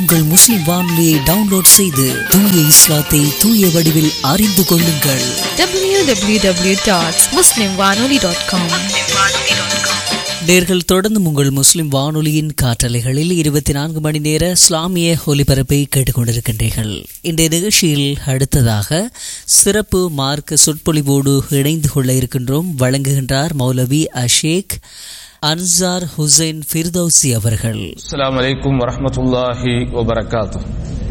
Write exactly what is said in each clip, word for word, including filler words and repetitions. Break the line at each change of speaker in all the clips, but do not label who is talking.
உங்கள் முஸ்லிம் வானொலியை டவுன்லோட் செய்து தூய இஸ்லாத்தை தூய வடிவில் அறிந்து கொள்ளுங்கள்.
டபிள்யூ டபிள்யூ டபிள்யூ டாட் முஸ்லிம் வானொலி டாட் காம்.
நேர்கள் தொடர்ந்து உங்கள் முஸ்லிம் வானொலியின் காற்றலைகளில் இருபத்தி நான்கு மணி நேர இஸ்லாமிய ஒலிபரப்பை கேட்டுக்கொண்டிருக்கின்றீர்கள். இன்றைய நிகழ்ச்சியில் அடுத்ததாக சிறப்பு மார்க்க சொற்பொழிவோடு இணைந்து கொள்ள இருக்கின்றோம். வழங்குகின்றார் மௌலவி அஷேக் அன்சார் ஹுசைன் ஃபிர்தௌசி அவர்கள்.
அஸ்ஸலாமு அலைக்கும் வரஹ்மத்துல்லாஹி வபரகாத்துஹு.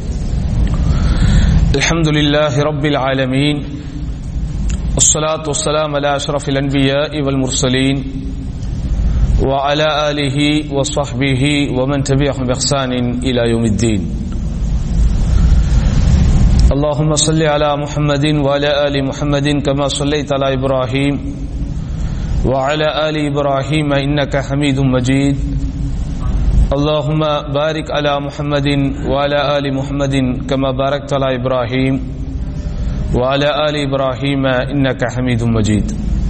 அல்ஹம்துலில்லாஹி ரப்பில் ஆலமீன். வஸ்ஸலாத்து வஸ்ஸலாமு அலா அஷ்ரஃபில் அன்பியாஇ வல் முர்சலீன் வ அலா ஆலிஹி வ ஸஹ்பிஹி வ மன் தபிஅஹும் பி இஹ்சானின் இலா யௌமித்தீன். اللهم صل على محمد وعلى آل محمد كما صليت على إبراهيم وعلى آل إبراهيم إنك حميد مجيد. اللهم بارك على محمد وعلى آل محمد كما باركت على إبراهيم وعلى آل إبراهيم إنك حميد مجيد.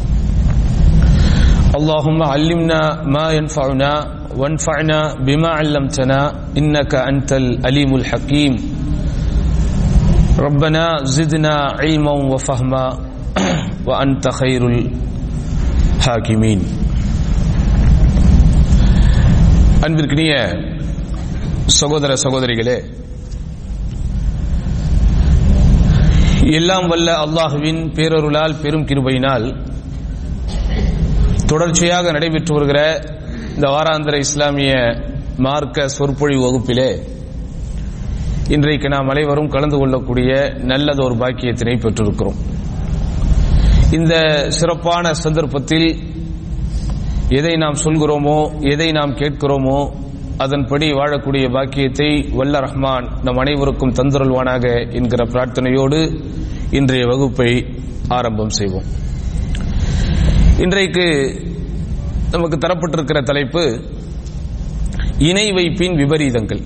اللهم علمنا ما ينفعنا وانفعنا بما علمتنا إنك أنت العليم الحكيم. ربنا زدنا علما وفهما وأنت خير الحاكمين. அன்பிற்கினிய சகோதர சகோதரிகளே, எல்லாம் வல்ல அல்லாஹுவின் பேரருளால் பெரும் கிருபையினால் தொடர்ச்சியாக நடைபெற்று வருகிற இந்த வாராந்திர இஸ்லாமிய மார்க்க சொற்பொழிவு வகுப்பிலே இன்றைக்கு நாம் அனைவரும் கலந்து கொள்ளக்கூடிய நல்லதொரு பாக்கியத்தினை பெற்றிருக்கிறோம். இந்த சிறப்பான சந்தர்ப்பத்தில் எதை நாம் சொல்கிறோமோ, எதை நாம் கேட்கிறோமோ அதன்படி வாழக்கூடிய பாக்கியத்தை வல்ல ரஹ்மான் நம் அனைவருக்கும் தந்தருள்வானாக என்கிற பிரார்த்தனையோடு இன்றைய வகுப்பை ஆரம்பம் செய்வோம். இன்றைக்கு நமக்கு தரப்பட்டிருக்கிற தலைப்பு இணை வைப்பின் விபரீதங்கள்.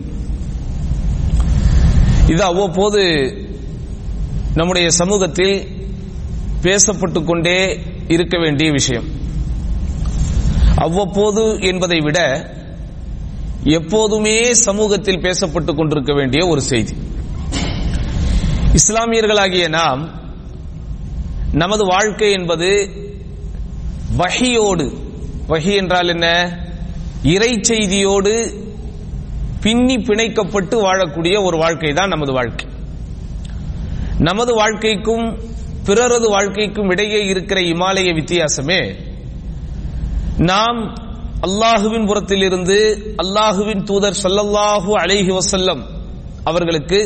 இது அவ்வப்போது நம்முடைய சமூகத்தில் பேசப்பட்டுக் கொண்டே இருக்க வேண்டிய விஷயம். அவ்வப்போது என்பதை விட எப்போதுமே சமூகத்தில் பேசப்பட்டுக் கொண்டிருக்க வேண்டிய ஒரு செய்தி. இஸ்லாமியர்களாகிய நாம், நமது வாழ்க்கை என்பது வஹியோடு, வஹி என்றால் என்ன, இறை செய்தியோடு பின்னி பிணைக்கப்பட்டு வாழக்கூடிய ஒரு வாழ்க்கை தான் நமது வாழ்க்கை. நமது வாழ்க்கைக்கும் பிறரது வாழ்க்கைக்கும் இடையே இருக்கிற இமாலய வித்தியாசமே, நாம் அல்லாஹுவின் புறத்தில் இருந்து அல்லாஹுவின் தூதர் ஸல்லல்லாஹு அலைஹி வஸல்லம் அவர்களுக்கு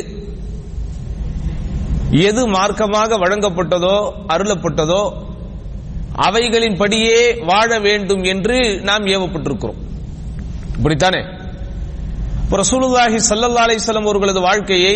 எது மார்க்கமாக வழங்கப்பட்டதோ அருளப்பட்டதோ அவைகளின் படியே வாழ வேண்டும் என்று நாம் ஏவப்பட்டிருக்கிறோம். இப்படித்தானே? ரசூலுல்லாஹி ஸல்லல்லாஹு அலைஹி வஸல்லம் அவர்களது வாழ்க்கையை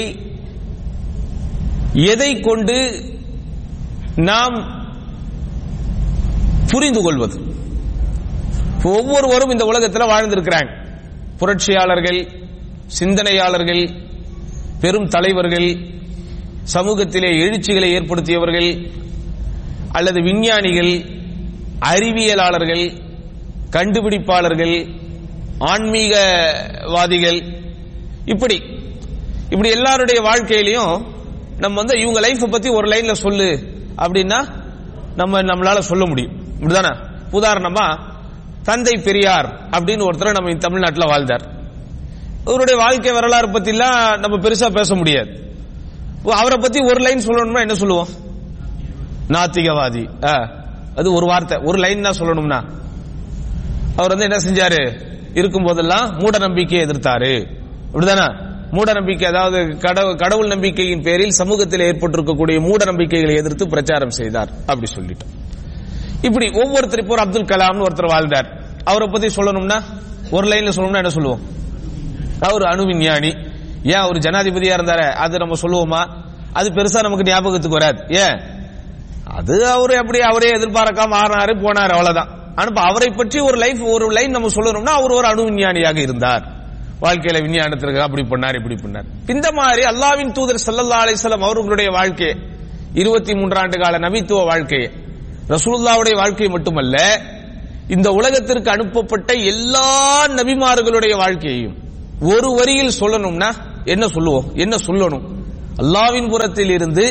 எதை கொண்டு நாம் புரிந்து கொள்வது? ஒவ்வொருவரும் இந்த உலகத்தில் வாழ்ந்திருக்கிறாங்க. புரட்சியாளர்கள், சிந்தனையாளர்கள், பெரும் தலைவர்கள், சமூகத்திலே எழுச்சிகளை ஏற்படுத்தியவர்கள், அல்லது விஞ்ஞானிகள், அறிவியலாளர்கள், கண்டுபிடிப்பாளர்கள், ஆன்மீகவாதிகள், இப்படி இப்படி எல்லாருடைய வாழ்க்கையிலையும் நம்ம வந்து இவங்க லைஃப் பத்தி ஒரு லைன்ல சொல்லு அப்படின்னா நம்ம நம்மளால சொல்ல முடியும். இப்படிதானே? உதாரணமா தந்தை பெரியார் அப்படின்னு ஒருத்தர் நம்ம தமிழ்நாட்டில் வாழ்ந்தார். அவருடைய வாழ்க்கை வரலாறு பத்தி எல்லாம் நம்ம பெருசா பேச முடியாது. அவரை பத்தி ஒரு லைன் சொல்லணும்னா என்ன சொல்லுவோம்? நாத்திகவாதி. அது ஒரு வார்த்தை, ஒரு லைன் தான் சொல்லணும்னா. அவர் வந்து என்ன செஞ்சாரு? இருக்கும் போதெல்லாம் மூட நம்பிக்கையை எதிர்த்தாரு. அப்படிதானே? மூட நம்பிக்கை, அதாவது கடவுள் நம்பிக்கையின் பேரில் சமூகத்தில் ஏற்பட்டிருக்கக்கூடிய மூட நம்பிக்கைகளை எதிர்த்து பிரச்சாரம் செய்தார். அப்படி சொல்லிட்டோம். இப்படி ஒவ்வொருத்தர், இப்போ அப்துல் கலாம்னு ஒருத்தர் வாழ்ந்தார். அவரை பத்தி சொல்லணும்னா ஒரு லைன்ல சொல்லணும்னா என்ன சொல்லுவோம்? அவர் அணு விஞ்ஞானி. ஏன் அவர் ஜனாதிபதியா இருந்தாரு, அது நம்ம சொல்லுவோமா? அது பெருசா நமக்கு ஞாபகத்துக்கு வராது. ஏன்? அது அவரு அப்படி அவரே எதிர்பார்க்காம ஆனாரு போனாரு, அவ்வளவுதான். ஆனா அவரை பற்றி ஒரு லைஃப் ஒரு லைன் நம்ம சொல்லணும்னா அவர் ஒரு அணு விஞ்ஞானியாக இருந்தார், வாழ்க்கையில விஞ்ஞானத்திற்கு அப்படி பண்ணார் இப்படி பண்ணார். இந்த மாதிரி அல்லாஹ்வின் தூதர் ஸல்லல்லாஹு அலைஹி வஸல்லம் அவர்களுடைய வாழ்க்கை, இருபத்தி மூன்று ஆண்டு கால நபித்துவ வாழ்க்கையை, ரசூலுல்லாஹ்வுடைய வாழ்க்கை மட்டுமல்ல, இந்த உலகத்திற்கு அனுப்பப்பட்ட எல்லா நபிமார்களுடைய வாழ்க்கையையும் ஒரு வரியில் சொல்லணும்னா என்ன சொல்லுவோம், என்ன சொல்லணும்? அல்லாஹ்வின் புறத்தில் இருந்து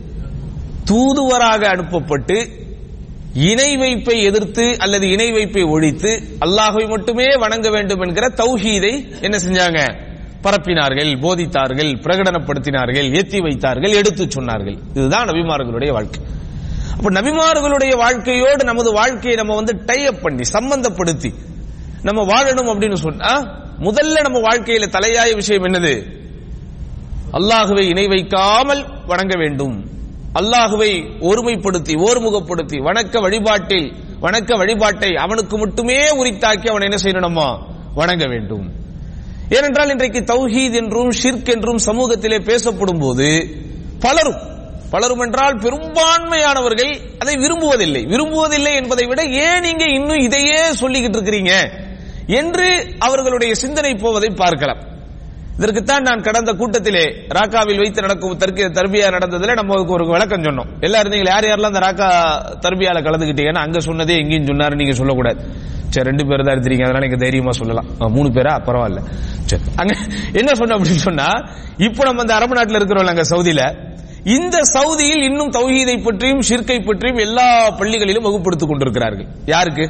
தூதுவராக அனுப்பப்பட்டு இணை வைப்பை எதிர்த்து அல்லது இணை வைப்பை ஒழித்து அல்லாஹ்வை மட்டுமே வணங்க வேண்டும் என்கிற தௌஹீதை என்ன செஞ்சாங்க? பரப்பினார்கள், போதித்தார்கள், பிரகடனப்படுத்தினார்கள், ஏத்தி வைத்தார்கள், எடுத்து சொன்னார்கள். இதுதான் நபிமார்களுடைய வாழ்க்கை. அப்ப நபிமார்களுடைய வாழ்க்கையோடு நமது வாழ்க்கையை நம்ம வந்து டை அப் பண்ணி சம்பந்தப்படுத்தி நம்ம வாழணும் அப்படின்னு சொன்னா முதல்ல நம்ம வாழ்க்கையில தலையாய விஷயம் என்னது? அல்லாஹ்வை இணை வைக்காமல் வணங்க வேண்டும். அல்லாஹ்வை ஒருமைப்படுத்தி ஓர்முகப்படுத்தி வணக்க வழிபாட்டில் வணக்க வழிபாட்டை அவனுக்கு மட்டுமே உரித்தாக்கி அவன் என்ன செய்யணுமா? வணங்க வேண்டும். ஏனென்றால் இன்றைக்கு தௌஹீத் என்றும் ஷிர்க் என்றும் சமூகத்திலே பேசப்படும் போது பலரும் பலரும் என்றால் பெரும்பான்மையானவர்கள் அதை விரும்புவதில்லை. விரும்புவதில்லை என்பதை விட ஏன் நீங்க இன்னும் இதையே சொல்லிக்கிட்டு இருக்கிறீங்க என்று அவர்களுடைய சிந்தனை போவதை பார்க்கலாம். இதற்குத்தான் நான் கடந்த கூட்டத்திலே ராக்காவில் வைத்து நடக்கும் தர்பியா நடந்ததுல நம்ம ஒரு விளக்கம் சொன்னோம். எல்லாரும் இருந்தீங்க, யார் யாரெல்லாம் அந்த ராக்கா தர்பியால கலந்துக்கிட்டீங்கன்னா அங்க சொன்னதே எங்கேயும் சொன்னாரு நீங்க சொல்லக்கூடாது. சரி, ரெண்டு பேர் தான் இருந்தீங்க, அதனால நீங்க தைரியமா சொல்லலாம். மூணு பேரா பரவாயில்ல. சரி, அங்க என்ன சொன்ன அப்படின்னு சொன்னா, இப்ப நம்ம அந்த அரபு நாட்டில் இருக்கிறோம் அங்க சவுதியில, இந்த சவுதியில் இன்னும் தௌஹீதை பற்றியும் ஷிர்கை பற்றியும் எல்லா பள்ளிகளிலும் வகுப்படுத்திக் கொண்டிருக்கிறார்கள். யாருக்கு?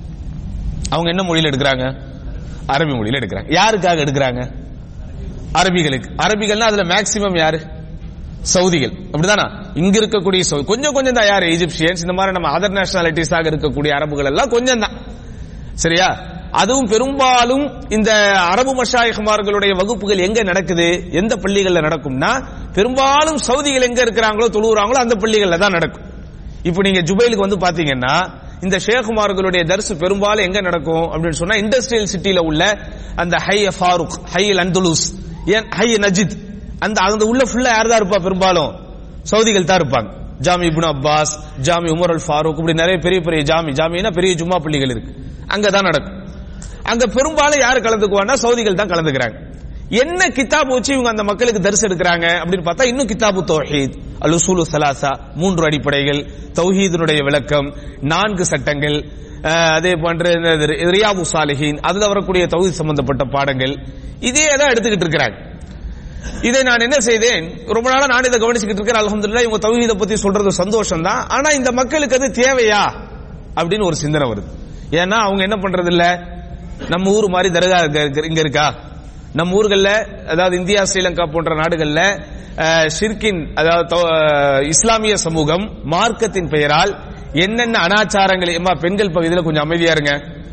அவங்க என்ன மொழியில எடுக்கிறாங்க? அரபி மொழியில எடுக்கிறாங்க. யாருக்காக எடுக்கிறாங்க? அரபிகளுக்கு. அரபிகள்னா அதுல மேக்சிமம் யாரு? சவுதிகள். அப்படிதானா? இங்க இருக்கக்கூடிய கொஞ்சம் கொஞ்சம் தான் யாரு? ஈஜிப்சியன்ஸ், இந்த மாதிரி நம்ம அதர் நேஷனாலிட்டிஸாக இருக்கக்கூடிய அரபுகள் எல்லாம் கொஞ்சம் தான். சரியா? அதுவும் பெரும்பாலும் இந்த அரபு மஷாயிஹ்மார்களுடைய வகுப்புகள் எங்க நடக்குது, எந்த பள்ளிகள்ல நடக்கும்னா பெரும்பாலும் சவுதிகள் எங்க இருக்கிறாங்களோ தொழுகிறாங்களோ அந்த பள்ளிகள்ல தான் நடக்கும். இப்ப நீங்க ஜுபைலுக்கு வந்து பாத்தீங்கன்னா இந்த ஷேகுமார்களுடைய தர்ஸ் பெரும்பாலும் எங்க நடக்கும் அப்படின்னு சொன்னா இண்டஸ்ட்ரியல் சிட்டில உள்ள அந்த high Farooq, high அந்துலூஸ், high Najith, அந்த அந்த உள்ள ஃபுல்லா யார் தான் இருப்பா? பெரும்பாலும் சவுதிகள் தான் இருப்பாங்க. ஜாமி இப்னு அப்பாஸ், ஜாமி உமர் அல் ஃபாரூக், இப்படி நிறைய பெரிய பெரிய ஜாமி ஜாமினா பெரிய ஜும்மா பள்ளிகள் இருக்கு, அங்கதான் நடக்கும். அங்க பெரும்பாலும் யாரு கலந்துக்குவான்னா சவுதிகள் தான் கலந்துக்கிறாங்க. என்ன கிதாப் வச்சு இவங்க அந்த மக்களுக்கு தரிசு எடுக்கிறாங்க அப்படின்னு பார்த்தா இன்னும் கிதாபு தௌஹீத், அல் உசூலு ஸலாஸா, மூன்று அடிப்படைகள், தௌஹீதினுடைய விளக்கம், நான்கு சட்டங்கள், அதே போன்ற ரியாது ஸாலிஹீன், அதுல வரக்கூடிய தௌஹீத் சம்பந்தப்பட்ட பாடங்கள், இதே தான் எடுத்துக்கிட்டு இருக்கிறாங்க. இதை நான் என்ன செய்தேன், ரொம்ப நாளா நான் இதை கவனிச்சுக்கிட்டு இருக்கேன். அல்ஹம்துலில்லாஹ் இவங்க தௌஹீதை பத்தி சொல்றது சந்தோஷம் தான். ஆனா இந்த மக்களுக்கு அது தேவையா அப்படின்னு ஒரு சிந்தனை வருது. ஏன்னா அவங்க என்ன பண்றது இல்ல, நம்ம ஊர் மாதிரி தர்கா இங்க இருக்கா? நம்ம ஊர்கள்ல, அதாவது இந்தியா, ஸ்ரீலங்கா போன்ற நாடுகள்ல ஷிர்கின், அதாவது இஸ்லாமிய சமூகம் மார்க்கத்தின் பெயரால் என்னென்ன அனாச்சாரங்கள், பெண்கள் பகுதியில் கொஞ்சம் அமைதியா இருங்க,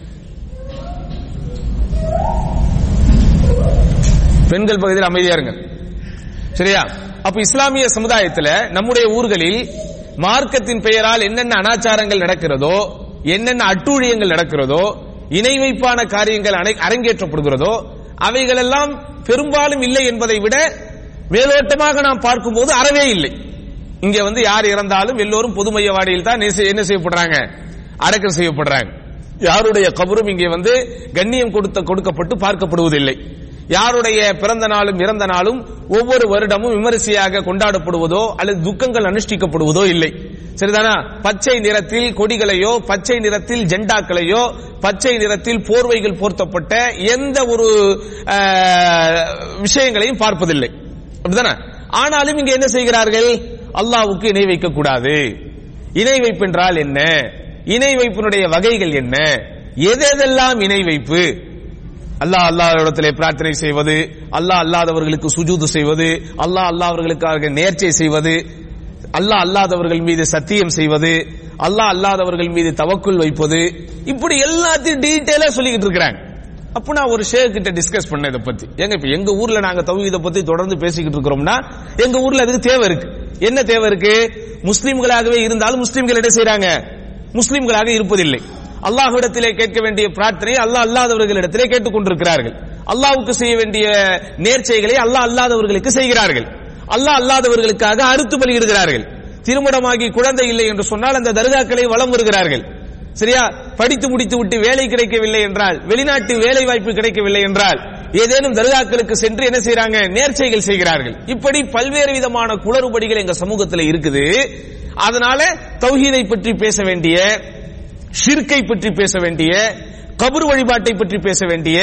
பெண்கள் பகுதியில் அமைதியா இருங்க, சரியா? அப்ப இஸ்லாமிய சமுதாயத்தில் நம்முடைய ஊர்களில் மார்க்கத்தின் பெயரால் என்னென்ன அனாச்சாரங்கள் நடக்கிறதோ, என்னென்ன அட்டூழியங்கள் நடக்கிறதோ, இணை வைப்பான காரியங்கள் அரங்கேற்றப்படுகிறதோ, அவைகளெல்லாம் பெரும்பாலும் இல்லை என்பதை விட மேலோட்டமாக நாம் பார்க்கும்போது அறவே இல்லை. இங்க வந்து யார் இறந்தாலும் எல்லோரும் பொதுமையவாடியில் தான் என்ன செய்யப்படுறாங்க? அடக்கம் செய்யப்படுறாங்க. யாருடைய கபரும் இங்கே வந்து கண்ணியம் கொடுத்த கொடுக்கப்பட்டு பார்க்கப்படுவதில்லை. யாருடைய பிறந்த நாளும் இறந்த நாளும் ஒவ்வொரு வருடமும் விமரிசையாக கொண்டாடப்படுவதோ அல்லது துக்கங்கள் அனுஷ்டிக்கப்படுவதோ இல்லை. சரிதானா? பச்சை நிறத்தில் கொடிகளையோ, பச்சை நிறத்தில் ஜெண்டாக்களையோ, பச்சை நிறத்தில் போர்வைகள் போர்த்தப்பட்ட எந்த ஒரு விஷயங்களையும் பார்ப்பதில்லை. அப்படிதானே? ஆனாலும் இங்க என்ன செய்கிறார்கள்? அல்லாஹ்வுக்கு இணை வைக்க கூடாது. இணை வைப்பு என்றால் என்ன? இணை வைப்பினுடைய வகைகள் என்ன? எதெல்லாம் இணை வைப்பு? அல்லாஹ் அல்லாஹ்விடத்திலே பிரார்த்தனை செய்வது, அல்லாஹ் அல்லாதவர்களுக்கு சுஜூது செய்வது, அல்லாஹ் அல்லாதவர்களுக்காக நேர்ச்சை செய்வது, அல்லாஹ் அல்லாதவர்கள் மீது சத்தியம் செய்வது, அல்லாஹ் அல்லாதவர்கள் மீது தவக்குல் வைப்பது, இப்படி எல்லாத்தையும் டீடைலா சொல்லிக்கிட்டு இருக்கிறாங்க. அப்ப நான் ஒரு ஷேக் கிட்ட டிஸ்கஸ் பண்ண இதை பத்தி. எங்க இப்ப எங்க ஊர்ல நாங்க தௌஹீதை பத்தி தொடர்ந்து பேசிக்கிட்டு இருக்கிறோம்னா எங்க ஊர்ல அதுக்கு தேவை இருக்கு. என்ன தேவை இருக்கு? முஸ்லிம்களாகவே இருந்தாலும் முஸ்லிம்கள் என்ன செய்யறாங்க? முஸ்லிம்களாக இருப்பதில்லை. அல்லாஹ்விடத்திலே கேட்க வேண்டிய பிரார்த்தனை அல்லாஹ் அல்லாதவர்களிடத்திலே கேட்டுக் கொண்டிருக்கிறார்கள். அல்லாஹ்வுக்கு செய்ய வேண்டிய நேர்ச்சைகளை அல்லாஹ் அல்லாதவர்களுக்கு செய்கிறார்கள். அல்லாஹ் அல்லாதவர்களுக்காக அறுத்து பலியிடுகிறார்கள். திருமணமாகி குழந்தை இல்லை என்று சொன்னால் அந்த தர்காக்களை வலம் வருகிறார்கள். சரியா? படித்து முடித்து விட்டு வேலை கிடைக்கவில்லை என்றால், வெளிநாட்டு வேலை வாய்ப்பு கிடைக்கவில்லை என்றால் ஏதேனும் தர்காக்களுக்கு சென்று என்ன செய்யறாங்க? நேர்ச்சைகள் செய்கிறார்கள். இப்படி பல்வேறு விதமான குளறுபடிகள் எங்க சமூகத்தில் இருக்குது. அதனால தௌஹீதை பற்றி பேச வேண்டிய, ஷிர்கை பற்றி பேச வேண்டிய, கபர் வழிபாட்டை பற்றி பேச வேண்டிய,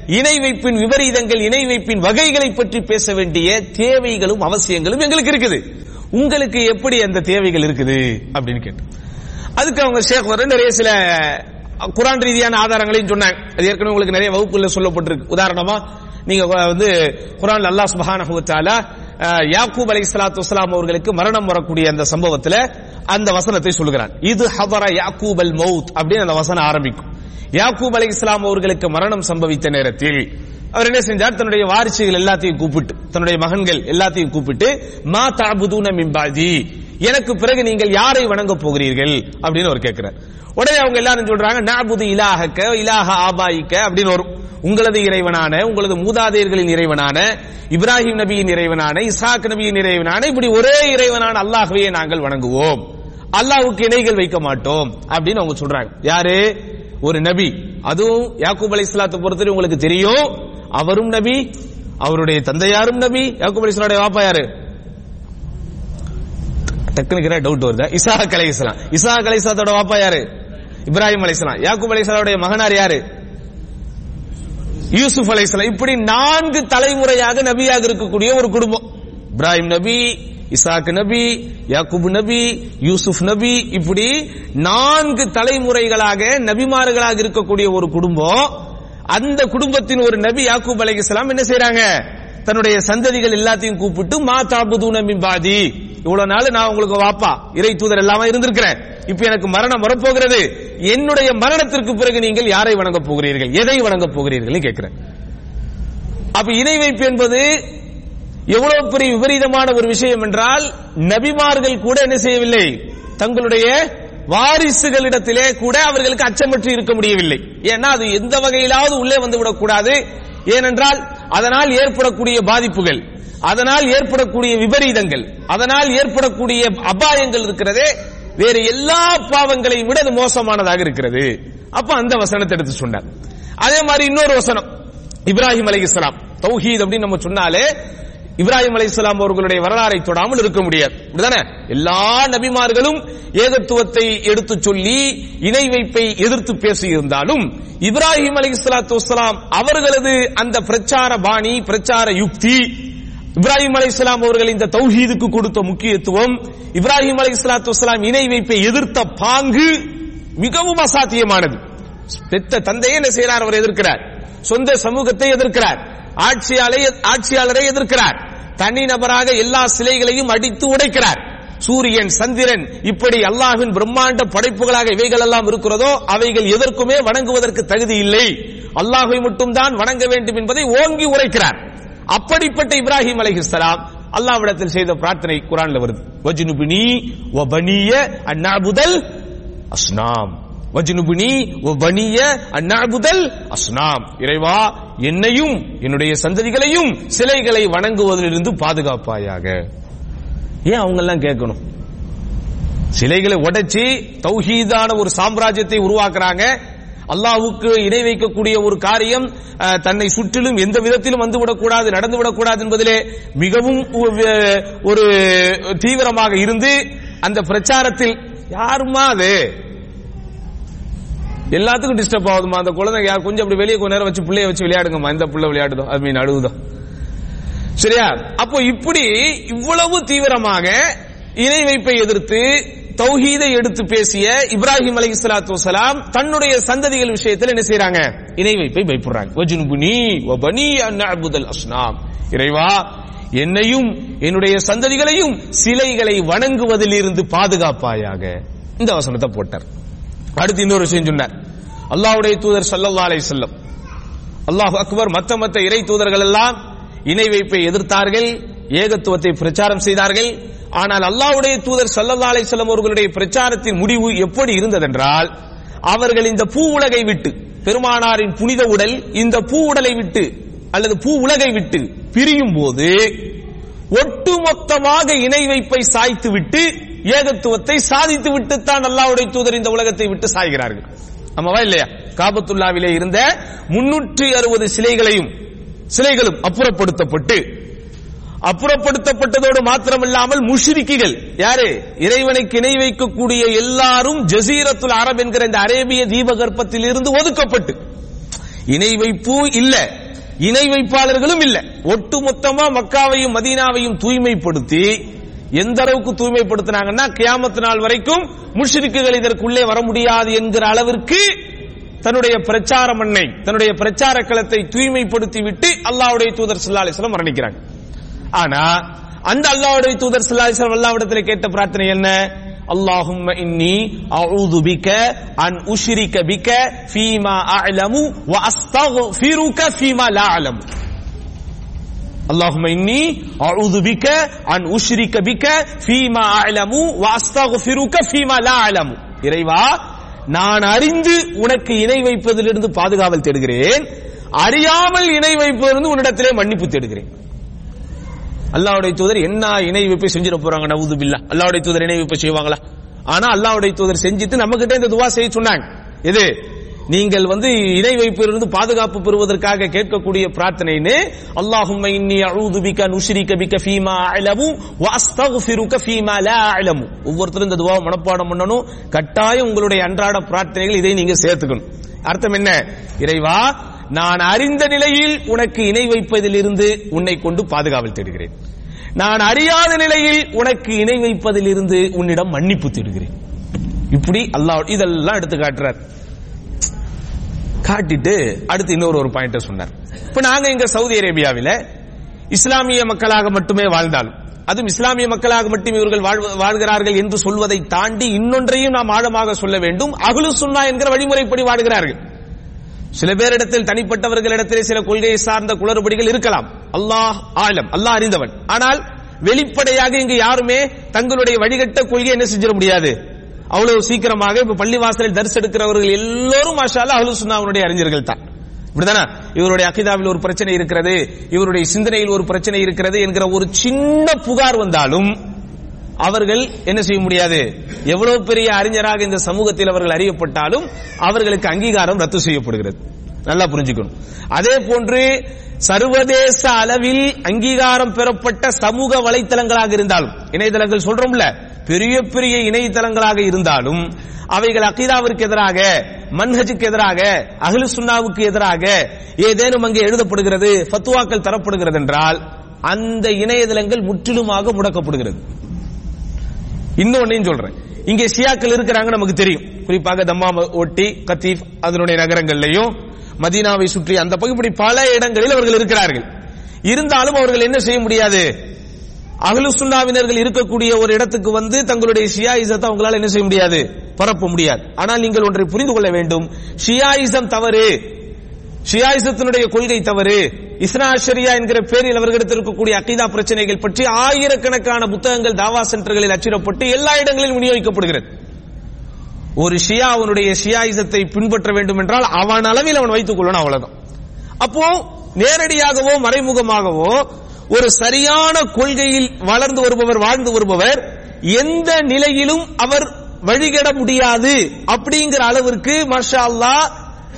இணை வைப்பின் விபரீதங்கள், இணை வைப்பின் வகைகளை பற்றி பேச வேண்டிய தேவைகளும் அவசியங்களும் எங்களுக்கு இருக்குது. உங்களுக்கு எப்படி அந்த தேவைகள் இருக்குது அப்படின்னு கேட்டு அதுக்கு அவங்க ஷேக் வர நிறைய சில குர்ஆன் ரீதியான ஆதாரங்களையும் சொன்னாங்க. அது ஏற்கனவே உங்களுக்கு நிறைய வகுப்புல சொல்லப்பட்டிருக்கு. உதாரணமா நீங்க வந்து குர்ஆன்ல அல்லாஹ் சுப்ஹானஹு வ தஆலா யாக்கூப் அலைஹிஸ்ஸலாத்து வஸ்ஸலாம் அவர்களுக்கு மரணம் வரக்கூடிய அந்த சம்பவத்துல அந்த வசனத்தை சொல்கிறான். இது ஹதர யாக்கூப் அல் மௌத் அப்படின்னு அந்த வசனம் ஆரம்பிக்கும். யாக்கூப் அலைஹிஸ்ஸலாம் அவர்களுக்கு மரணம் சம்பவித்த நேரத்தில் அவர் என்ன செஞ்சார், தன்னுடைய வாரிசுகள் எல்லாத்தையும் கூப்பிட்டு, தன்னுடைய மகன்கள் எல்லாத்தையும் கூப்பிட்டு, மா தஅபுதூன மின் பஅதி, எனக்கு பிறகு நீங்கள் யாரை வணங்க போகிறீர்கள் அப்படின்னு அவர் கேட்கிறார். உடனே அவங்க எல்லாரும் சொல்றாங்க, நஅபுது இலாஹக இலாஹ ஆபாயிக்க அப்படின்னு வரும். உங்களது இறைவனான, உங்களது மூதாதையர்களின் இறைவனான இப்ராஹிம் நபியின் இறைவனான, இஸ்ஹாக் நபியின் இறைவனான, இப்படி ஒரே இறைவனான அல்லாஹ்வையே நாங்கள் வணங்குவோம், அல்லாஹ்வுக்கு இணைகள் வைக்க மாட்டோம் அப்படின்னு அவங்க சொல்றாங்க. யாரு? ஒரு நபி. அதுவும் யாக்கூப் அலைஹிஸ்ஸலாத்தை பொறுத்தவரை உங்களுக்கு தெரியும், அவரும் நபி, அவருடைய தந்தையாரும் நபி. யாக்கூப் அலைஹிஸ்ஸலாமுடைய வாப்பா யாரு? டக்குனு டவுட் வருது. இஸ்ஹாக் அலைஹிஸ்ஸலாம். இஸ்ஹாக் அலைஹிஸ்ஸலாத்தோட வாப்பா யாரு? இப்ராஹிம் அலைஹிஸ்ஸலாம். யாக்கூப் அலைஹிஸ்ஸலாமுடைய மகனார் யாரு? யூசுப் அலைஹிஸ்ஸலாம். இப்படி நான்கு தலைமுறையாக நபியாக இருக்கக்கூடிய ஒரு குடும்பம். இப்ராஹிம் நபி, இஸ்ஹாக் நபி, யாக்கூப் நபி, யூசுப் நபி, இப்படி நான்கு தலைமுறைகளாக நபிமார்களாக இருக்கக்கூடிய ஒரு குடும்பம். அந்த குடும்பத்தின் ஒரு நபி யாக்கூப் அலைஹிஸ்ஸலாம் என்ன செய்றாங்க, தன்னுடைய சந்ததிகள் எல்லாத்தையும் கூப்பிட்டு, மா தஅபுதூன மின் பஅதி, இவ்வளவு நாள் நான் உங்களுக்கு வாப்பா இறை தூதர் எல்லாமே இருந்திருக்கிறேன், இப்ப எனக்கு மரணம் வரப்போகிறது, என்னுடைய மரணத்திற்கு பிறகு நீங்கள் யாரை வணங்க போகிறீர்கள், எதை வணங்க போகிறீர்கள் கேட்கிறேன். அப்ப இணை வைப்பு என்பது எவ்வளவு பெரிய விபரீதமான ஒரு விஷயம் என்றால், நபிமார்கள் கூட என்ன செய்யவில்லை, தங்களுடைய வாரிசுகளிடத்திலே கூட அவர்களுக்கு அச்சமற்று இருக்க முடியவில்லை. ஏன்னா அது எந்த வகையிலாவது உள்ளே வந்து விடக்கூடாது. ஏனென்றால் அதனால் ஏற்படக்கூடிய பாதிப்புகள், அதனால் ஏற்படக்கூடிய விபரீதங்கள், அதனால் ஏற்படக்கூடிய அபாயங்கள் இருக்கிறதே, வேறு எல்லா பாவங்களையும் விட அது மோசமானதாக இருக்கிறது. அப்ப அந்த வசனத்தை எடுத்து சொன்னார். அதே மாதிரி இன்னொரு வசனம், இப்ராஹிம் அலைஹிஸ்ஸலாம். தௌஹீத் அப்படின்னு நம்ம சொன்னாலே இப்ராஹிம் அலைஹிஸ்ஸலாம் அவர்களுடைய வரலாறை தொடாமல் இருக்க முடியாது. அப்படிதானே? எல்லா நபிமார்களும் ஏகத்துவத்தை எடுத்து சொல்லி இணை வைப்பை எதிர்த்து பேசியிருந்தாலும் இப்ராஹிம் அலைஹிஸ்ஸலாத்து வஸ்ஸலாம் அவர்களது அந்த பிரச்சார பாணி, பிரச்சார யுக்தி, இப்ராஹிம் அலைஹிஸ்ஸலாம் அவர்கள் இந்த தௌஹீதுக்கு கொடுத்த முக்கியத்துவம், இப்ராஹிம் அலைஹிஸ்ஸலாத்து வஸ்ஸலாம் இணை வைப்பை எதிர்த்த பாங்கு மிகவும் அசாத்தியமானது. பெத்த தந்தையை என்ன செய்கிறார், அவர் எதிர்க்கிறார். சொந்த சமூகத்தை எதிர்க்கிறார். ஆட்சியாளரை ஆட்சியாளரை எதிர்க்கிறார். தனி நபராக எல்லா சிலைகளையும் அடித்து உடைக்கிறார். சூரியன், சந்திரன், இப்படி அல்லாஹ்வின் பிரம்மாண்ட படைப்புகளாக இவைகள் எல்லாம் இருக்கிறதோ அவைகள் எதற்குமே வணங்குவதற்கு தகுதி இல்லை, அல்லாஹ்வை மட்டும்தான் வணங்க வேண்டும் என்பதை ஓங்கி உரைக்கிறார். அப்படிப்பட்ட இப்ராஹிம் அலைஹிஸ்ஸலாம் அல்லாஹ்விடத்தில் செய்த பிரார்த்தனை குர்ஆன்ல வருது. வஜ்னுபினி வ பனிய அன் நஅபுதல் அஸ்னாம், வஜ்னுபினி வ பனிய அன் நஅபுதல் அஸ்னாம், இறைவா என்னையும் என்னுடைய சந்ததிகளையும் சிலைகளை வணங்குவதிலிருந்து பாதுகாப்பாயாக. ஏன் அவங்க எல்லாம் கேட்கணும்? சிலைகளை உடைச்சி தௌஹீதான ஒரு சாம்ராஜ்யத்தை உருவாக்குறாங்க. அல்லாஹ்வுக்கு இணை வைக்கக்கூடிய ஒரு காரியம் தன்னை சுற்றிலும் எந்த விதத்திலும் வந்துவிடக்கூடாது, நடந்துவிடக்கூடாது என்பதிலே மிகவும் ஒரு தீவிரமாக இருந்து அந்த பிரச்சாரத்தில் யாருமா அது எல்லாத்துக்கும் டிஸ்டர்ப் ஆகுதுமா, அந்த குழந்தை கொஞ்சம் அப்படி வெளியே கொஞ்ச நேரம் வச்சு பிள்ளைய வச்சு விளையாடுங்கம்மா, இந்த பிள்ளை விளையாடுதோ அது மீன் அழுகுதோ, சரியா? அப்போ இப்படி இவ்வளவு தீவிரமாக இணை வைப்பை எதிர்த்து தௌஹீதை எடுத்து பேசிய இப்ராஹிம் அலைஹிஸ்ஸலாத்து வஸ்ஸலாம் தன்னுடைய சந்ததிகள் விஷயத்தில் என்ன செய்றாங்க, இணை வைப்பை பயப்படுறாங்க. வஜ்னுபுனி வ பனி அன் நஅபுதல் அஸ்னாம், இறைவா என்னையும் என்னுடைய சந்ததிகளையும் சிலைகளை வணங்குவதில் இருந்து பாதுகாப்பாயாக. இந்த வசனத்தை போட்டார். அடுத்து இன்னொரு விஷயம் சொன்னார். அல்லாஹ்வுடைய தூதர் ஸல்லல்லாஹு அலைஹி வஸல்லம், அல்லாஹ் அக்பர், மத்த மத்த இறை தூதர்கள் எல்லாம் இணை வைப்பை எதிர்த்தார்கள், ஏகத்துவத்தை பிரச்சாரம் செய்தார்கள். ஆனால் அல்லாஹ்வுடைய தூதர் ஸல்லல்லாஹு அலைஹி வஸல்லம் அவர்களுடைய பிரச்சாரத்தின் முடிவு எப்படி இருந்ததென்றால், அவர்கள் இந்த பூ உலகை விட்டு, பெருமானாரின் புனித உடல் இந்த பூ உடலை விட்டு அல்லது பூ உலகை விட்டு பிரியும் போது ஒட்டுமொத்தமாக இணை வைப்பை சாய்த்து விட்டு ஏகத்துவத்தை சாதித்து விட்டுத்தான் அல்லாஹ்வுடைய தூதர் இந்த உலகத்தை விட்டு சாய்கிறார்கள். ஆமாவா இல்லையா? காபத்துல்லாவிலே இருந்த முன்னூற்றி அறுபது சிலைகளையும் சிலைகளும் அப்புறப்படுத்தப்பட்டு, அப்புறப்படுத்தப்பட்டதோடு மாத்திரமில்லாமல் முஷ்ரிக்குகள், யாரு இறைவனுக்கு இணை வைக்கக்கூடிய எல்லாரும் ஜசீரத்துல் அரப் என்கிற இந்த அரேபிய தீபகற்பத்தில் இருந்து ஒதுக்கப்பட்டு, இணை வைப்பு இல்ல, இணை வைப்பாளர்களும் இல்ல. ஒட்டுமொத்தமா மக்காவையும் மதீனாவையும் தூய்மைப்படுத்தி எந்த அளவுக்கு தூய்மைப்படுத்தினாங்கன்னா கியாமத் நாள் வரைக்கும் முஷ்ரிக்குகள் இதற்குள்ளே வர முடியாது என்கிற அளவிற்கு தன்னுடைய பிரச்சார மண்ணை, தன்னுடைய பிரச்சார களத்தை தூய்மைப்படுத்தி விட்டு அல்லாஹ்வுடைய தூதர் ஸல்லல்லாஹு அலைஹி வஸல்லம் மரணிக்கிறாங்க. ஆனா அந்த அல்லாஹ்வுடைய தூதர் ஸல்லல்லாஹு அலைஹி வஸல்லம் அல்லாஹ்விடத்தில் கேட்ட பிரார்த்தனை என்ன? அல்லாஹும்ம இன்னி அஊது பிக அன் உஷ்ரிக பிக ஃபீமா அஅலமு வ அஸ்தக்ஃபிருக ஃபீமா லா அஅலம். அல்லாஹும்ம இன்னி அஊது பிக அன் உஷ்ரிக பிக ஃபீமா அஅலமு வ அஸ்தக்ஃபிருக ஃபீமா லா அஅலம். இறைவா, நான் அறிந்து உனக்கு இணை வைப்பதிலிருந்து பாதுகாவல் தேடுகிறேன், அறியாமல் இணை வைப்பதிலிருந்து உன்னிடத்திலே மன்னிப்பு தேடுகிறேன். அல்லாஹ்வுடைய தூதர் என்ன இணை வைப்பை செஞ்சிட போறாங்க? நவுது பில்லா. அல்லாஹ்வுடைய தூதர் இணை வைப்பை செய்வாங்களா? ஆனா அல்லாஹ்வுடைய தூதர் செஞ்சிட்டு நம்ம கிட்ட இந்த துஆ செய்ய சொன்னாங்க. இது நீங்கள் வந்து இணை வைப்பிலிருந்து பாதுகாப்பு பெறுவதற்காக கேட்கக்கூடிய பிரார்த்தனைன்னு அல்லாஹும்ம இன்னி அஊது பிக அன் உஷ்ரிக பிக ஃபீமா அஅலமு வ அஸ்தக்ஃபிருக ஃபீமா லா அஅலமு. ஒவ்வொருத்தரும் இந்த துஆவை மனப்பாடம் பண்ணணும். கட்டாயம் உங்களுடைய அன்றாட பிரார்த்தனைகள் இதை நீங்க சேர்த்துக்கணும். அர்த்தம் என்ன? இறைவா, நான் அறிந்த நிலையில் உனக்கு இணை வைப்பதிலிருந்து உன்னை கொண்டு பாதுகாவல் தேடுகிறேன், நான் அறியாத நிலையில் உனக்கு இணை வைப்பதிலிருந்து உன்னிடம் மன்னிப்பு தேடுகிறேன். இப்படி அல்லாஹ் இதெல்லாம் எடுத்து காட்டுறார். காட்டிட்டு அடுத்து இன்னொரு ஒரு பாயிண்ட சொன்னார். இப்ப நாங்க இங்க சவுதி அரேபியாவில் இஸ்லாமிய மக்களாக மட்டுமே வாழ்ந்தாலும், அதுவும் இஸ்லாமிய மக்களாக மட்டும் இவர்கள் வாழ்கிறார்கள் என்று சொல்வதை தாண்டி இன்னொன்றையும் நாம் ஆழமாக சொல்ல வேண்டும். அஹ்லு சுன்னா என்கிற வழிமுறைப்படி வாழ்கிறார்கள். சில பேரிடத்தில், தனிப்பட்டவர்களிடத்திலே சில கொள்கையை சார்ந்த குளறுபடிகள் இருக்கலாம். அல்லாஹ் ஆலம், அல்லாஹ் அறிந்தவன். ஆனால் வெளிப்படையாக இங்கு யாருமே தங்களுடைய வழிகட்ட கொள்கையை என்ன செஞ்சிட முடியாது அவ்வளவு சீக்கிரமாக. இப்ப பள்ளிவாசலில் தர்ஸ் எடுக்கிறவர்கள் எல்லோரும் மாஷா அல்லாஹ் அஹ்லு சுன்னாவுடைய அறிஞர்கள் தான். இப்படிதானே? இவருடைய அகீதாவில் ஒரு பிரச்சனை இருக்கிறது, இவருடைய சிந்தனையில் ஒரு பிரச்சனை இருக்கிறது என்கிற ஒரு சின்ன புகார் வந்தாலும் அவர்கள் என்ன செய்ய முடியாது. எவ்வளவு பெரிய அறிஞராக இந்த சமூகத்தில் அவர்கள் அறியப்பட்டாலும் அவர்களுக்கு அங்கீகாரம் ரத்து செய்யப்படுகிறது. நல்லா புரிஞ்சுக்கணும். அதே போன்று சர்வதேச அளவில் அங்கீகாரம் பெறப்பட்ட சமூக வலைத்தளங்களாக இருந்தாலும், இணையதளங்கள் சொல்றோம்ல, பெரிய பெரிய இணையதளங்களாக இருந்தாலும் அவைகள் அகீதாவிற்கு எதிராக, மன்ஹஜுக்கு எதிராக, அஹ்லு சுன்னாவுக்கு எதிராக ஏதேனும் அங்கே எழுதப்படுகிறது, ஃபத்வாக்கள் தரப்படுகிறது என்றால் அந்த இணையதளங்கள் முற்றிலுமாக முடக்கப்படுகிறது. இன்னொன்னையும் சொல்றேன். இங்கே ஷியாக்கள் இருக்கிறாங்க, நமக்கு தெரியும். குறிப்பாக தம்மாம் ஒட்டி கத்தீப் அதனுடைய நகரங்கள்லையும் மதீனாவை சுற்றி அந்த பகுதி பல இடங்களில் அவர்கள் இருக்கிறார்கள். இருந்தாலும் அவர்கள் என்ன செய்ய முடியாது, அஹ்லு சுன்னாவினர்கள் இருக்கக்கூடிய ஒரு இடத்துக்கு வந்து தங்களுடைய ஷியாயிசத்தை அவங்களால என்ன செய்ய முடியாது, பரப்ப முடியாது. ஆனால் நீங்கள் ஒன்றை புரிந்து கொள்ள வேண்டும். ஷியாயிசம் தவறு, ஷியாயிசத்தினுடைய கொள்கை தவறு, இஸ்னா அஷரியா என்கிற பேரில் அவர்களிடத்தில் இருக்கக்கூடிய அகீதா பிரச்சனைகள் பற்றி ஆயிரக்கணக்கான புத்தகங்கள் தாவா சென்டர்களில் அச்சிடப்பட்டு எல்லா இடங்களிலும் விநியோகிக்கப்படுகிறது. ஒரு ஷியா அவனுடைய ஷியாயிசத்தை பின்பற்ற வேண்டும் என்றால் அவன் அளவில் அவன் வைத்துக் கொள்ளணும், அவ்வளவுதான். அப்போ நேரடியாகவோ மறைமுகமாகவோ ஒரு சரியான கொள்கையில் வளர்ந்து வருபவர், வாழ்ந்து வருபவர் எந்த நிலையிலும் அவர் வழிகட முடியாது அப்படிங்கிற அளவிற்கு மாஷா அல்லாஹ்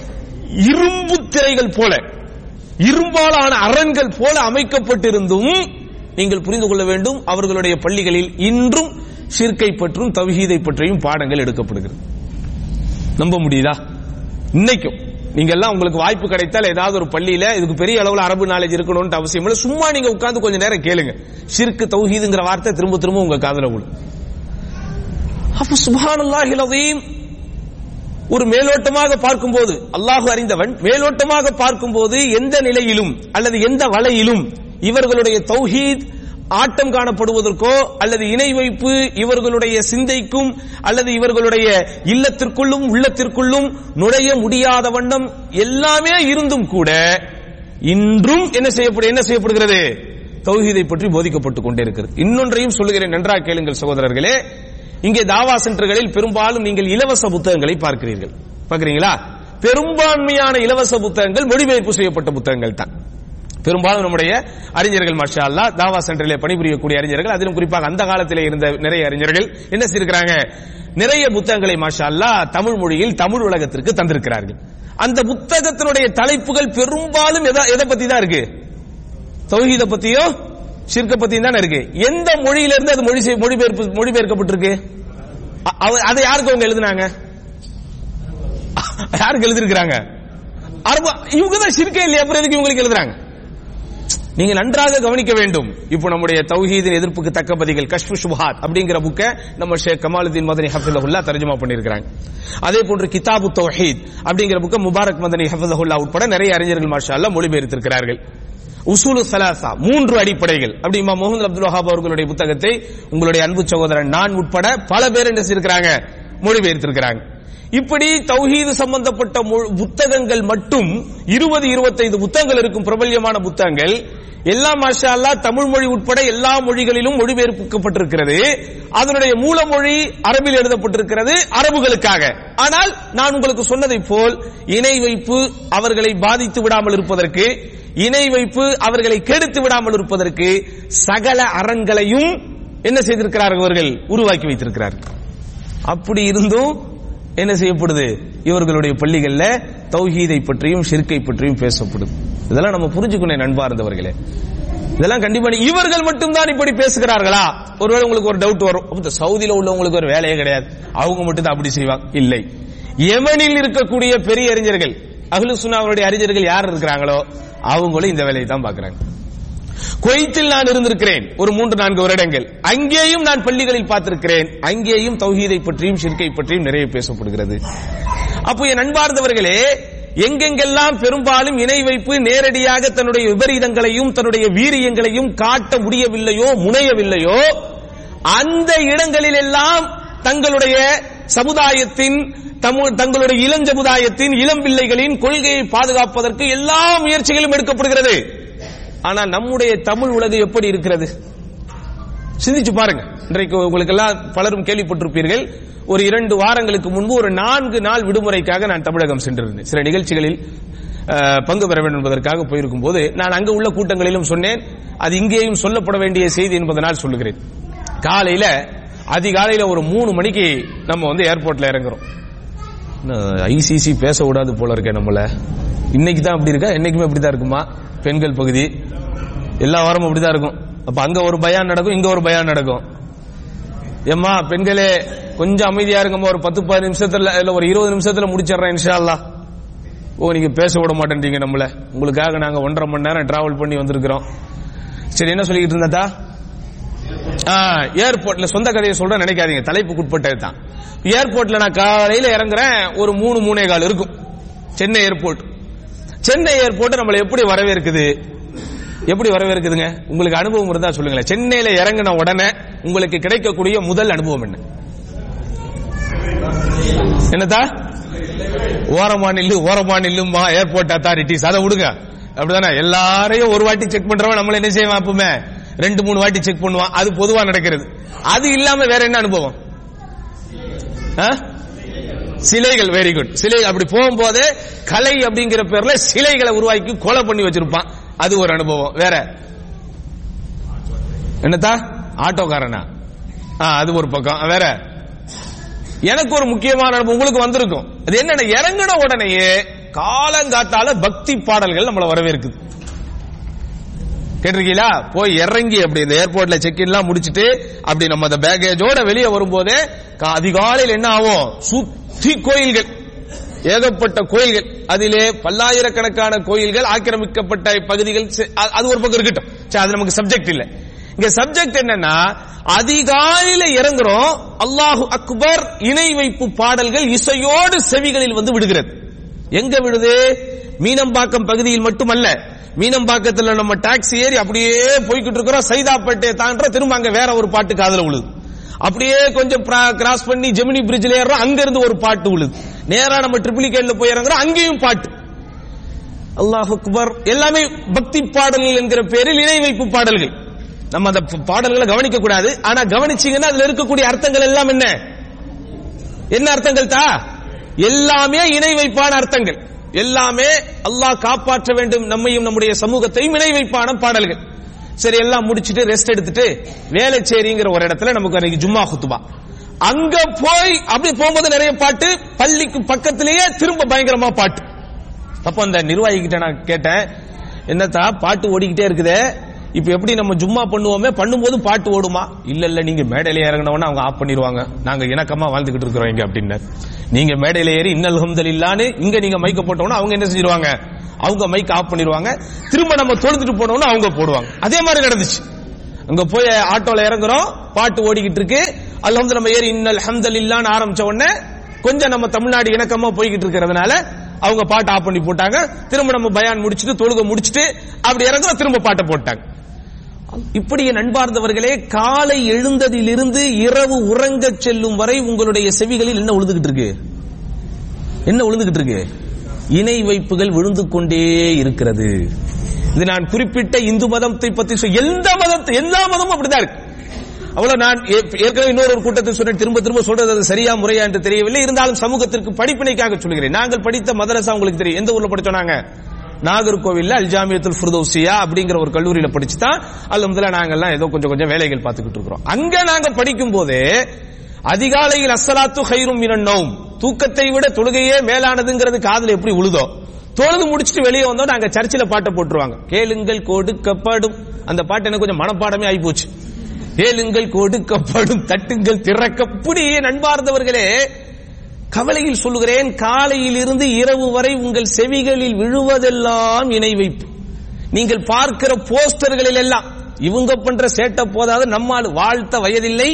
இரும்பு திரைகள் போல, இரும்பாலான அரண்கள் போல அமைக்கப்பட்டிருந்தும் நீங்கள் புரிந்து கொள்ள வேண்டும், அவர்களுடைய பள்ளிகளில் இன்றும் ஷிர்கை பற்றும் தவ்ஹீதை பற்றியும் பாடங்கள் எடுக்கப்படுகிறது. நம்ப முடியுதா? இன்னைக்கும் நீங்க எல்லாம் உங்களுக்கு வாய்ப்பு கிடைத்தால் ஏதாவது ஒரு பள்ளியில, இதுக்கு பெரிய அளவுல அரபு நாலேஜ் இருக்கணும்னு அவசியம் இல்லை, சும்மா நீங்க உட்கார்ந்து கொஞ்ச நேரம் கேளுங்க. ஷிர்க் தவ்ஹீதுங்கிற வார்த்தை திரும்ப திரும்ப உங்க காதுல விழும். அப்ப சுப்ஹானல்லாஹில் அஸீம், ஒரு மேலோட்டமாக பார்க்கும்போது அல்லாஹ் அறிந்தவன், மேலோட்டமாக பார்க்கும்போது எந்த நிலையிலும் அல்லது எந்த வலையிலும் இவர்களுடைய தௌஹீத் ஆட்டம் காணப்படுவதற்கோ அல்லது இணை வைப்பு இவர்களுடைய சிந்தைக்கும் அல்லது இவர்களுடைய இல்லத்திற்குள்ளும் உள்ளத்திற்குள்ளும் நுழைய முடியாத வண்ணம் எல்லாமே இருந்தும் கூட இன்றும் என்ன செய்யப்படு என்ன செய்யப்படுகிறது தௌஹீதை பற்றி போதிக்கப்பட்டுக் கொண்டே இருக்கிறது. இன்னொன்றையும் சொல்லுகிறேன், நன்றாக கேளுங்கள் சகோதரர்களே. இங்கே தாவா சென்டர்களில் பெரும்பாலும் நீங்கள் இலவச புத்தகங்களை பார்க்கிறீர்கள், பார்க்கிறீங்களா? பெரும்பான்மையான இலவச புத்தகங்கள் மொழிபெயர்ப்பு செய்யப்பட்ட புத்தகங்கள் தான். பெரும்பாலும் நம்முடைய அறிஞர்கள் மாஷா அல்லாஹ் தாவா சென்டரிலே பணிபுரியக்கூடிய அறிஞர்கள், அதிலும் குறிப்பாக அந்த காலத்திலே இருந்த நிறைய அறிஞர்கள் என்ன செய்திருக்கிறாங்க, நிறைய புத்தகங்களை மாஷா அல்லாஹ் தமிழ் மொழியில் தமிழ் உலகத்திற்கு தந்திருக்கிறார்கள். அந்த புத்தகத்தினுடைய தலைப்புகள் பெரும்பாலும் எதை பத்தி தான் இருக்கு, தௌஹீத பத்தியோ ஷிர்க பத்தியும் தான் இருக்கு. எந்த மொழியிலிருந்து அது மொழி மொழிபெயர்ப்பு மொழிபெயர்க்கப்பட்டிருக்கு, அதை யாருக்கு அவங்க எழுதினாங்க, யாருக்கு எழுதிருக்கிறாங்க, அரபு இவங்க தான் ஷிர்கே இல்லையா, அப்புறம் எதுக்கு இவங்களுக்கு எழுதுறாங்க? நீங்க நன்றாக கவனிக்க வேண்டும். இப்போ நம்முடைய தௌஹீதின் எதிர்ப்புக்கு தக்க பதிகள் கஷ்ஃபு ஷுபஹாத் அப்படிங்கிற புக்க நம்ம ஷேக் கமாலுதீன் மதனி ஹஃபிஸஹுல்லாஹ் தர்ஜுமா பண்ணியிருக்காங்க. அதே போன்று கிதாபு தௌஹீத் அப்படிங்கிற புக்க முபாரக் மதனி ஹஃபிஸஹுல்லாஹ் உட்பட நிறைய அறிஞர்கள் மாஷா அல்லாஹ் மொழிபெயர்த்திருக்கிறார்கள். உசூலு ஸலாஸா மூன்று அடிப்படைகள் அப்படி இமாம் முஹம்மது அப்துல் வஹாப் அவர்களுடைய புத்தகத்தை உங்களுடைய அன்பு சகோதரன் நான் உட்பட பல பேர் என்ன செய்திருக்கிறாங்க, மொழிபெயர்த்திருக்கிறாங்க. இப்படி தௌஹீது சம்பந்தப்பட்ட புத்தகங்கள் மட்டும் இருபது இருபத்தைந்து புத்தகங்கள் இருக்கும், பிரபல்யமான புத்தகங்கள் எல்லாம் மாஷா அல்லாஹ் தமிழ் மொழி உட்பட எல்லா மொழிகளிலும் மொழிபெயர்க்கப்பட்டிருக்கிறது. அதனுடைய மூலமொழி அரபில் எழுதப்பட்டிருக்கிறது அரபுகளுக்காக. ஆனால் நான் உங்களுக்கு சொன்னதை போல் இணை வைப்பு அவர்களை பாதித்து விடாமல் இருப்பதற்கு, இணை வைப்பு அவர்களை கெடுத்து விடாமல் இருப்பதற்கு சகல அரண்களையும் என்ன செய்திருக்கிறார்கள், அவர்கள் உருவாக்கி வைத்திருக்கிறார்கள். அப்படி இருந்தும் என்ன செய்யப்படுது, இவர்களுடைய பள்ளிகள்ல தௌஹீதை பற்றியும் ஷிர்கை பற்றியும் பேசப்படுது. இதெல்லாம் நம்ம புரிஞ்சுக்கணும் நண்பார்ந்தவர்களே. இதெல்லாம் கண்டிப்பா இவர்கள் மட்டும்தான் இப்படி பேசுகிறார்களா? ஒருவேளை உங்களுக்கு ஒரு டவுட் வரும், சவுதியில உள்ளவங்களுக்கு ஒரு வேலையே கிடையாது, அவங்க மட்டும் தான் அப்படி செய்வாங்க. இல்லை, யெமனில் இருக்கக்கூடிய பெரிய அறிஞர்கள் அஹ்லு சுன்னாவுடைய அறிஞர்கள் யார் இருக்கிறாங்களோ அவங்களும் இந்த வேலையை தான் பார்க்கிறாங்க. குவைத்தில் நான் இருந்திருக்கிறேன் ஒரு மூன்று நான்கு வருடங்கள், அங்கேயும் நான் பள்ளிகளில் பார்த்திருக்கிறேன், அங்கேயும் தௌஹீதை பற்றியும் ஷிர்கை பற்றியும் நிறைய பேசப்படுகிறது. அப்போ என் அன்பார்ந்தவர்களே, எங்கெங்கெல்லாம் பெரும்பாலும் இணை வைப்பு நேரடியாக தன்னுடைய விபரீதங்களையும் தன்னுடைய வீரியங்களையும் காட்ட முடியவில்லையோ முனையவில்லையோ அந்த இடங்களில் எல்லாம் தங்களுடைய சமுதாயத்தின் தங்களுடைய இளம் சமுதாயத்தின் இளம் பிள்ளைகளின் கொள்கையை பாதுகாப்பதற்கு எல்லா முயற்சிகளும் எடுக்கப்படுகிறது. ஆனால் நம்முடைய தமிழ் உலகம் எப்படி இருக்கிறது சிந்திச்சு பாருங்க. இன்றைக்கு உங்களுக்கு எல்லாம் பலரும் கேள்விப்பட்டிருப்பீர்கள், ஒரு இரண்டு வாரங்களுக்கு முன்பு ஒரு நான்கு நாள் விடுமுறைக்காக நான் தமிழகம் சென்றிருந்தேன். சில நிகழ்ச்சிகளில் பங்கு பெற வேண்டும் என்பதற்காக போயிருக்கும் போது நான் அங்கு உள்ள கூட்டங்களிலும் சொன்னேன், அது இங்கேயும் சொல்லப்பட வேண்டிய செய்தி என்பதனால் சொல்லுகிறேன். காலையில அதிகாலையில ஒரு மூணு மணிக்கு நம்ம வந்து ஏர்போர்ட்ல இறங்குறோம். ஐசிசி பேச விடாது போல இருக்க நம்மள, இன்னைக்கு தான் அப்படி இருக்கா, என்னைக்குமே அப்படிதான் இருக்குமா? பெண்கள் பகுதி எல்லா வாரமும் அப்படிதான் இருக்கும். அப்ப அங்க ஒரு பயான் நடக்கும், இங்க ஒரு பயான் நடக்கும். ஏம்மா பெண்களே கொஞ்சம் அமைதியா இருங்கம்மா, ஒரு பத்து பதினஞ்சு நிமிஷத்துல இல்ல ஒரு இருபது நிமிஷத்துல முடிச்சிடறேன் இன்ஷா அல்லாஹ். ஓ நீங்க பேச விட மாட்டேன்றீங்க நம்மள, உங்களுக்காக நாங்க ஒன்றரை மணி நேரம் டிராவல் பண்ணி வந்திருக்கிறோம். சரி என்ன சொல்லிக்கிட்டு இருந்தா, ஏர்போர்ட்ல சொந்த கதையை சொல்ற நினைக்காதீங்க, தலைப்புக்கு உட்பட்டது தான். ஏர்போர்ட்ல நான் காலையில இறங்குறேன், ஒரு மூணு மூணே கால் இருக்கும் சென்னை ஏர்போர்ட். சென்னை ஏர்போர்ட் நம்மளை எப்படி வரவேற்குது, எப்படி வரவேற்குதுங்க? உங்களுக்கு அனுபவம் இருந்தா சொல்லுங்களேன். சென்னையில இறங்கின உடனே உங்களுக்கு கிடைக்கக்கூடிய முதல் அனுபவம் என்ன? என்னதா? ஓரமா நில்லு ஓரமா நில்லுமா ஏர்போர்ட் அத்தாரிட்டிஸ், அதை விடுங்க. அப்படிதானே, எல்லாரையும் ஒரு வாட்டி செக் பண்றவன் நம்மள என்ன செய்வான், அப்பவுமே ரெண்டு மூணு வாட்டி செக் பண்ணுவான். அது பொதுவா நடக்கிறது. அது இல்லாம வேற என்ன அனுபவம்? சிலைகள். Very good. சிலை. அப்படி போகும்போது கலை அப்படிங்கிற பேர்ல சிலைகளை உருவாக்கி கொலை பண்ணி வச்சிருப்பான், அது ஒரு அனுபவம். வேற என்னத்தா? ஆட்டோக்காரனா, அது ஒரு பக்கம். வேற எனக்கு ஒரு முக்கியமான அனுபவம் உங்களுக்கு வந்திருக்கும். அது என்னன்னா, இறங்கின உடனேயே காலங்காத்தால பக்தி பாடல்கள் நம்மளை வரவேற்குது. கேட்டிருக்கீங்களா? போய் இறங்கி அப்படி இந்த ஏர்போர்ட்ல செக் இன் எல்லாம் முடிச்சுட்டு அப்படி நம்ம அந்த பேக்கேஜோட வெளியே வரும்போதே அதிகாலையில் என்ன ஆகும், சுத்தி கோயில்கள், ஏகப்பட்ட கோயில்கள், அதிலே பல்லாயிரக்கணக்கான கோயில்கள், ஆக்கிரமிக்கப்பட்ட பகுதிகள். அது ஒரு பக்கம் இருக்கட்டும், அது நமக்கு சப்ஜெக்ட் இல்ல. இங்க சப்ஜெக்ட் என்னன்னா, அதிகாலையில இறங்குறோம், அல்லாஹு அக்பர் இணை வைப்பு பாடல்கள் இசையோடு செவிகளில் வந்து விடுகிறது. எங்க விடுது? மீனம்பாக்கம் பகுதியில் மட்டுமல்ல, மீனம்பாக்கத்துல நம்ம டாக்ஸி ஏறி அப்படியே போய்கிட்டு இருக்கிறோம், சைதாப்பேட்டை தாண்ட திரும்ப அங்க வேற ஒரு பாட்டு காதுல விழுது. அப்படியே கொஞ்சம் கிராஸ் பண்ணி ஜெமினி பிரிட்ஜ்ல ஏறோம், அங்க இருந்து ஒரு பாட்டு விழுது. நேரா நம்ம ட்ரிபிளிகேட்ல போய் இறங்குறோம், அங்கேயும் பாட்டு. அல்லாஹ் அக்பர். எல்லாமே பக்தி பாடல்கள் என்கிற பேரில் இணை வைப்பு பாடல்கள். நம்ம அந்த பாடல்களை கவனிக்க கூடாது. ஆனா கவனிச்சீங்கன்னா அதுல இருக்கக்கூடிய அர்த்தங்கள் எல்லாம் என்ன என்ன அர்த்தங்கள் தா? எல்லாமே இணை வைப்பான அர்த்தங்கள். எல்லாமே அல்லாஹ் காப்பாற்ற வேண்டும் நம்மையும் நம்முடைய சமூகத்தையும் இணை வைப்பான பாடல்கள். சரி, எல்லாம் முடிச்சிட்டு ரெஸ்ட் எடுத்துட்டு வேலைச்சேரிங்கிற ஒரு இடத்துல நமக்கு அன்னைக்கு ஜும்மா குத்துபா. அங்க போய் அப்படி போகும்போது நிறைய பாட்டு, பள்ளிக்கு பக்கத்திலேயே திரும்ப பயங்கரமா பாட்டு. அப்ப அந்த நிர்வாகி கிட்ட நான் கேட்டேன், என்னத்தா பாட்டு ஓடிக்கிட்டே இருக்குதே, இப்ப எப்படி நம்ம ஜும்மா பண்ணுவோமே, பண்ணும்போது பாட்டு ஓடுமா? இல்ல இல்ல, நீங்க மேடையில இறங்கினவன அவங்க ஆஃப் பண்ணிடுவாங்க, நாங்க இணக்கமா வாழ்ந்துகிட்டு இருக்கிறோம் இங்க அப்படின்னு. நீங்க மேடையில ஏறி இன்னல் ஹம்துலில்லாஹ்னு இங்க நீங்க மைக்க போட்டோம்னா அவங்க என்ன செஞ்சிருவாங்க, அவங்க மைக் ஆஃப் பண்ணிடுவாங்க. திரும்ப நம்ம தொழுதுட்டு போனோம்னா அவங்க போடுவாங்க. அதே மாதிரி நடந்துச்சு. அங்க போய் ஆட்டோல இறங்குறோம், பாட்டு ஓடிக்கிட்டு இருக்கு, அல்ஹம்துலில்லாஹ் நம்ம ஏறி இன்னல் ஹம்துலில்லாஹ்னு ஆரம்பிச்ச உடனே கொஞ்சம் நம்ம தமிழ்நாடு இணக்கமா போய்கிட்டு இருக்கிறதுனால அவங்க பாட்டு ஆஃப் பண்ணி போட்டாங்க. திரும்ப நம்ம பயான் முடிச்சுட்டு தொழுக முடிச்சுட்டு அப்படி இறங்குறோம், திரும்ப பாட்டை போட்டாங்க. இப்படி நண்பார்ந்தவர்களே, காலை எழுந்ததிலிருந்து இரவு உறங்க செல்லும் வரை உங்களுடைய செவிகளில் என்ன விழுந்துகிட்டு இருக்கு? என்ன விழுந்துகிட்டு இருக்கு? இணை வைப்புகள் விழுந்து கொண்டே இருக்கிறது. இது நான் குறிப்பிட்ட இந்து மதத்தை பத்தி எந்த மதத்தை எல்லா மதமும் அப்படிதான் இருக்கு. அவ்வளவு நான் ஏற்கனவே இன்னொரு கூட்டத்தில் சொன்னேன், திரும்ப திரும்ப சொல்றது அது சரியா முறையா என்று தெரியவில்லை. இருந்தாலும் சமூகத்திற்கு படிப்பினைக்காக சொல்கிறேன். நாங்கள் படித்த மதரசா உங்களுக்கு தெரியும். எந்த ஊர்ல படிச்சோம் நாங்க? நாகர்கோவில்ல அல் ஜாமியத்துல் ஃபிர்தௌசியா அப்படிங்கிற ஒரு கல்லூரியில படிச்சுதான் அல்ஹம்துலில்லாஹ் நாங்கெல்லாம் ஏதோ கொஞ்சம் கொஞ்சம் வேலைகள் பார்த்துக்கிட்டு இருக்கிறோம். அங்க நாங்க படிக்கும் போதே அதிகாலையில் அஸ்ஸலாத்து கைரும் மினன் நௌம், தூக்கத்தை விட தொழுகையே மேலானதுங்கிறது காதுல எப்படி உழுதோ, தொழுது முடிச்சுட்டு வெளியே வந்தோம் நாங்க சர்ச்சில் பாட்டை போட்டுருவாங்க. கேளுங்கள் கொடுக்கப்படும், அந்த பாட்டு எனக்கு கொஞ்சம் மனப்பாடமே ஆகி போச்சு. கேளுங்கள் கொடுக்கப்படும், தட்டுங்கள் திறக்க. இப்படி நண்பார்ந்தவர்களே, கவலையில் சொல்லுகிறேன், காலையில் இருந்து இரவு வரை உங்கள் செவிகளில் விழுவதெல்லாம் இணை வைப்பு. நீங்கள் பார்க்கிற போஸ்டர்களில் எல்லாம் இவங்க பண்ற சேட்டை போதாது, நம்மால் வாழ்த்த வயதில்லை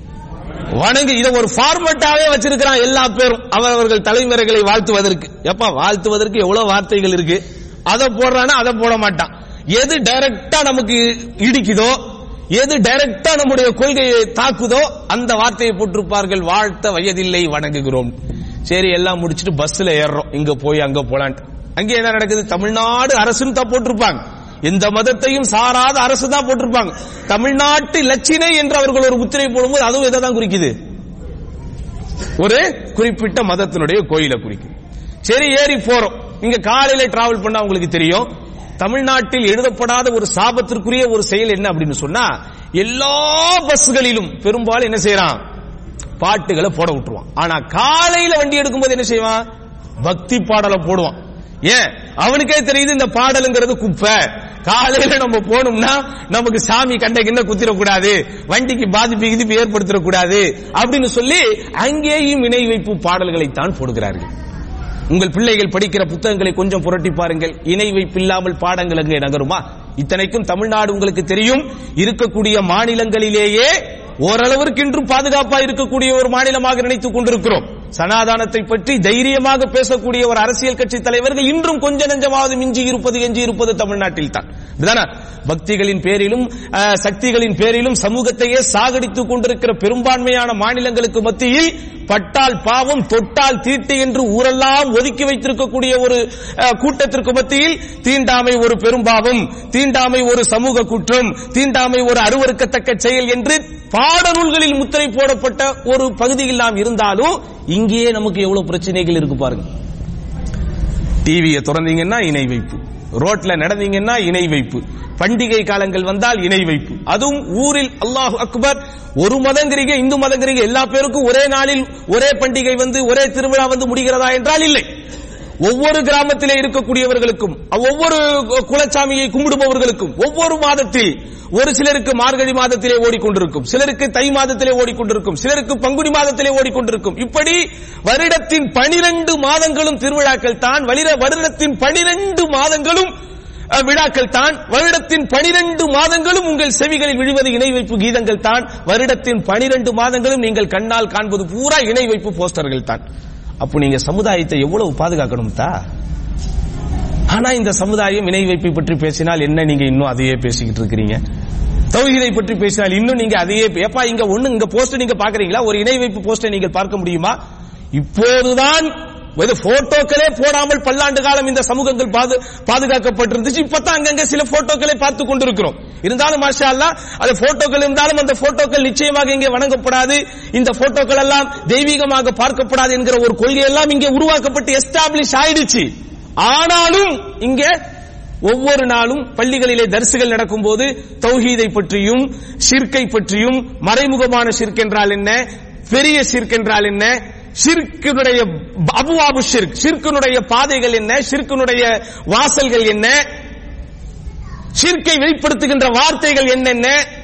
வணங்கு, இதை ஒரு ஃபார்மட்டாவே வச்சிருக்கிறான் எல்லா பேரும் அவரவர்கள் தலைமுறைகளை வாழ்த்துவதற்கு. எப்பா வாழ்த்துவதற்கு எவ்வளவு வார்த்தைகள் இருக்கு, அதை போடுறானா அதை போட மாட்டான். எது டைரக்டா நமக்கு இடிக்குதோ, எது டைரக்டா நம்முடைய கொள்கையை தாக்குதோ அந்த வார்த்தையை போட்டிருப்பார்கள். வாழ்த்த வயதில்லை வணங்குகிறோம். சரி, எல்லாம் முடிச்சுட்டு பஸ்ல ஏறுறோம், இங்க போய் அங்க போலான்ட்டு. அங்கே என்ன நடக்குது? தமிழ்நாடு அரசுன்னு தான் போட்டிருப்பாங்க, எந்த மதத்தையும் சாராத அரசு தான் போட்டிருப்பாங்க. தமிழ்நாட்டு இலச்சினை என்று அவர்கள் ஒரு முத்திரை போடும்போது அதுவும் எதை தான் குறிக்குது? ஒரு குறிப்பிட்ட மதத்தினுடைய கோயிலை குறிக்குது. சரி, ஏறி போறோம். இங்க காலையில டிராவல் பண்ணா உங்களுக்கு தெரியும், தமிழ்நாட்டில் எழுதப்படாத ஒரு சாபத்திற்குரிய ஒரு செயல் என்ன அப்படின்னு சொன்னா, எல்லா பஸ்களிலும் பெரும்பாலும் என்ன செய்யறான், பாட்டுகளை போட விட்டுருவான். ஆனா காலையில வண்டி எடுக்கும்போது என்ன செய்வான், பக்தி பாடலை போடுவான். ஏன்? அவனுக்கே தெரியுது இந்த பாடலுங்கிறது குப்பை, காலையில நம்ம போனோம்னா நமக்கு சாமி கண்ட கிண்ண குத்திரக்கூடாது, வண்டிக்கு பாதிப்பு கிதிப்பு ஏற்படுத்திடக்கூடாது அப்படின்னு சொல்லி அங்கேயும் இணை வைப்பு பாடல்களைத்தான் போடுகிறார்கள். உங்கள் பிள்ளைகள் படிக்கிற புத்தகங்களை கொஞ்சம் புரட்டி பாருங்கள், இணை வைப்பு இல்லாமல் பாடங்கள் அங்கே நகருமா? இத்தனைக்கும் தமிழ்நாடு உங்களுக்கு தெரியும், இருக்கக்கூடிய மாநிலங்களிலேயே ஓரளவிற்கு இன்றும் பாதுகாப்பா இருக்கக்கூடிய ஒரு மாநிலமாக நினைத்துக் கொண்டிருக்கிறோம். சனாதானத்தை பற்றி தைரியமாக பேசக்கூடிய ஒரு அரசியல் கட்சி தலைவர்கள் இன்றும் கொஞ்ச நெஞ்சமாவது மிஞ்சி இருப்பது எஞ்சி இருப்பது தமிழ்நாட்டில் தான். பக்திகளின் பேரிலும் சக்திகளின் பேரிலும் சமூகத்தையே சாகடித்துக் கொண்டிருக்கிற பெரும்பான்மையான மாநிலங்களுக்கு மத்தியில் பட்டால் பாவம் தொட்டால் தீட்டு என்று ஊரெல்லாம் ஒதுக்கி வைத்திருக்கக்கூடிய ஒரு கூட்டத்திற்கு மத்தியில் தீண்டாமை ஒரு பெரும்பாவம், தீண்டாமை ஒரு சமூக குற்றம், தீண்டாமை ஒரு அருவருக்கத்தக்க செயல் என்று பாடநூல்களில் முத்திரை போடப்பட்ட ஒரு பகுதியில் நாம் இருந்தாலும் இங்கேயே நமக்கு எவ்வளவு பிரச்சனைகள் இருக்கு பாருங்க. டிவியை திறந்தீங்கன்னா இணை வைப்பு, ரோட்ல நடந்தீங்கன்னா இணை வைப்பு, பண்டிகை காலங்கள் வந்தால் இணை வைப்பு. அதுவும் ஊரில் அல்லாஹ் அக்பர், ஒரு மதங்கிறீங்க இந்து மதங்கிறீங்க, எல்லா பேருக்கும் ஒரே நாளில் ஒரே பண்டிகை வந்து ஒரே திருவிழா வந்து முடிகிறதா என்றால் இல்லை. ஒவ்வொரு கிராமத்திலே இருக்கக்கூடியவர்களுக்கும் ஒவ்வொரு குலச்சாமியை கும்பிடுபவர்களுக்கும் ஒவ்வொரு மாதத்தில், ஒரு சிலருக்கு மார்கழி மாதத்திலே ஓடிக்கொண்டிருக்கும், சிலருக்கு தை மாதத்திலே ஓடிக்கொண்டிருக்கும், சிலருக்கு பங்குனி மாதத்திலே ஓடிக்கொண்டிருக்கும். இப்படி வருடத்தின் பனிரெண்டு மாதங்களும் திருவிழாக்கள் தான், வருடத்தின் பனிரெண்டு மாதங்களும் விழாக்கள் தான், வருடத்தின் பனிரெண்டு மாதங்களும் உங்கள் செவிகளில் விழுவது இணை வைப்பு கீதங்கள் தான், வருடத்தின் பனிரெண்டு மாதங்களும் நீங்கள் கண்ணால் காண்பது பூரா இணை வைப்பு போஸ்டர்கள் தான். அப்போ நீங்க சமுதாயத்தை எவ்வளவு பாதுகாக்கணும் தா? ஆனா இந்த சமுதாயம் இணை வைப்பை பற்றி பேசினால் என்ன, நீங்க இன்னும் அதையே பேசிக்கிட்டு இருக்கிறீங்க. தௌஹீதை பற்றி பேசினால் இன்னும் நீங்க அதையே, ஏப்பா இங்க ஒண்ணு இங்க போஸ்டர் நீங்க பாக்குறீங்களா? ஒரு இணை வைப்பு போஸ்டர் நீங்கள் பார்க்க முடியுமா? இப்போதுதான் போட்டோக்களே போடாமல் பல்லாண்டு காலம் இந்த சமூகங்கள் பாதுகாக்கப்பட்டிருந்துச்சு. இப்பதான் அங்கங்க சில போட்டோக்களை பார்த்து கொண்டிருக்கிறோம். இருந்தாலும் மாஷா அல்லாஹ், அந்த போட்டோக்கள் இருந்தாலும் அந்த போட்டோக்கள் நிச்சயமாக இங்கே வணங்கப்படாது, இந்த போட்டோக்கள் எல்லாம் தெய்வீகமாக பார்க்கப்படாது என்கிற ஒரு கொள்கை எல்லாம் இங்கே உருவாக்கப்பட்டு எஸ்டாப்ளிஷ் ஆயிடுச்சு. ஆனாலும் இங்கே ஒவ்வொரு நாளும் பள்ளிகளிலே தர்சுகள் நடக்கும் போது தௌஹீதை பற்றியும் ஷிர்கை பற்றியும், மறைமுகமான ஷிர்க் என்றால் என்ன, பெரிய ஷிர்க் என்றால் என்ன, ஷிர்கினுடைய அபுவாபு ஷிர்க், ஷிர்கினுடைய பாதைகள் என்ன, ஷிர்கினுடைய வாசல்கள் என்ன, ஷிர்கை வெளிப்படுத்துகின்ற வார்த்தைகள் என்னென்ன.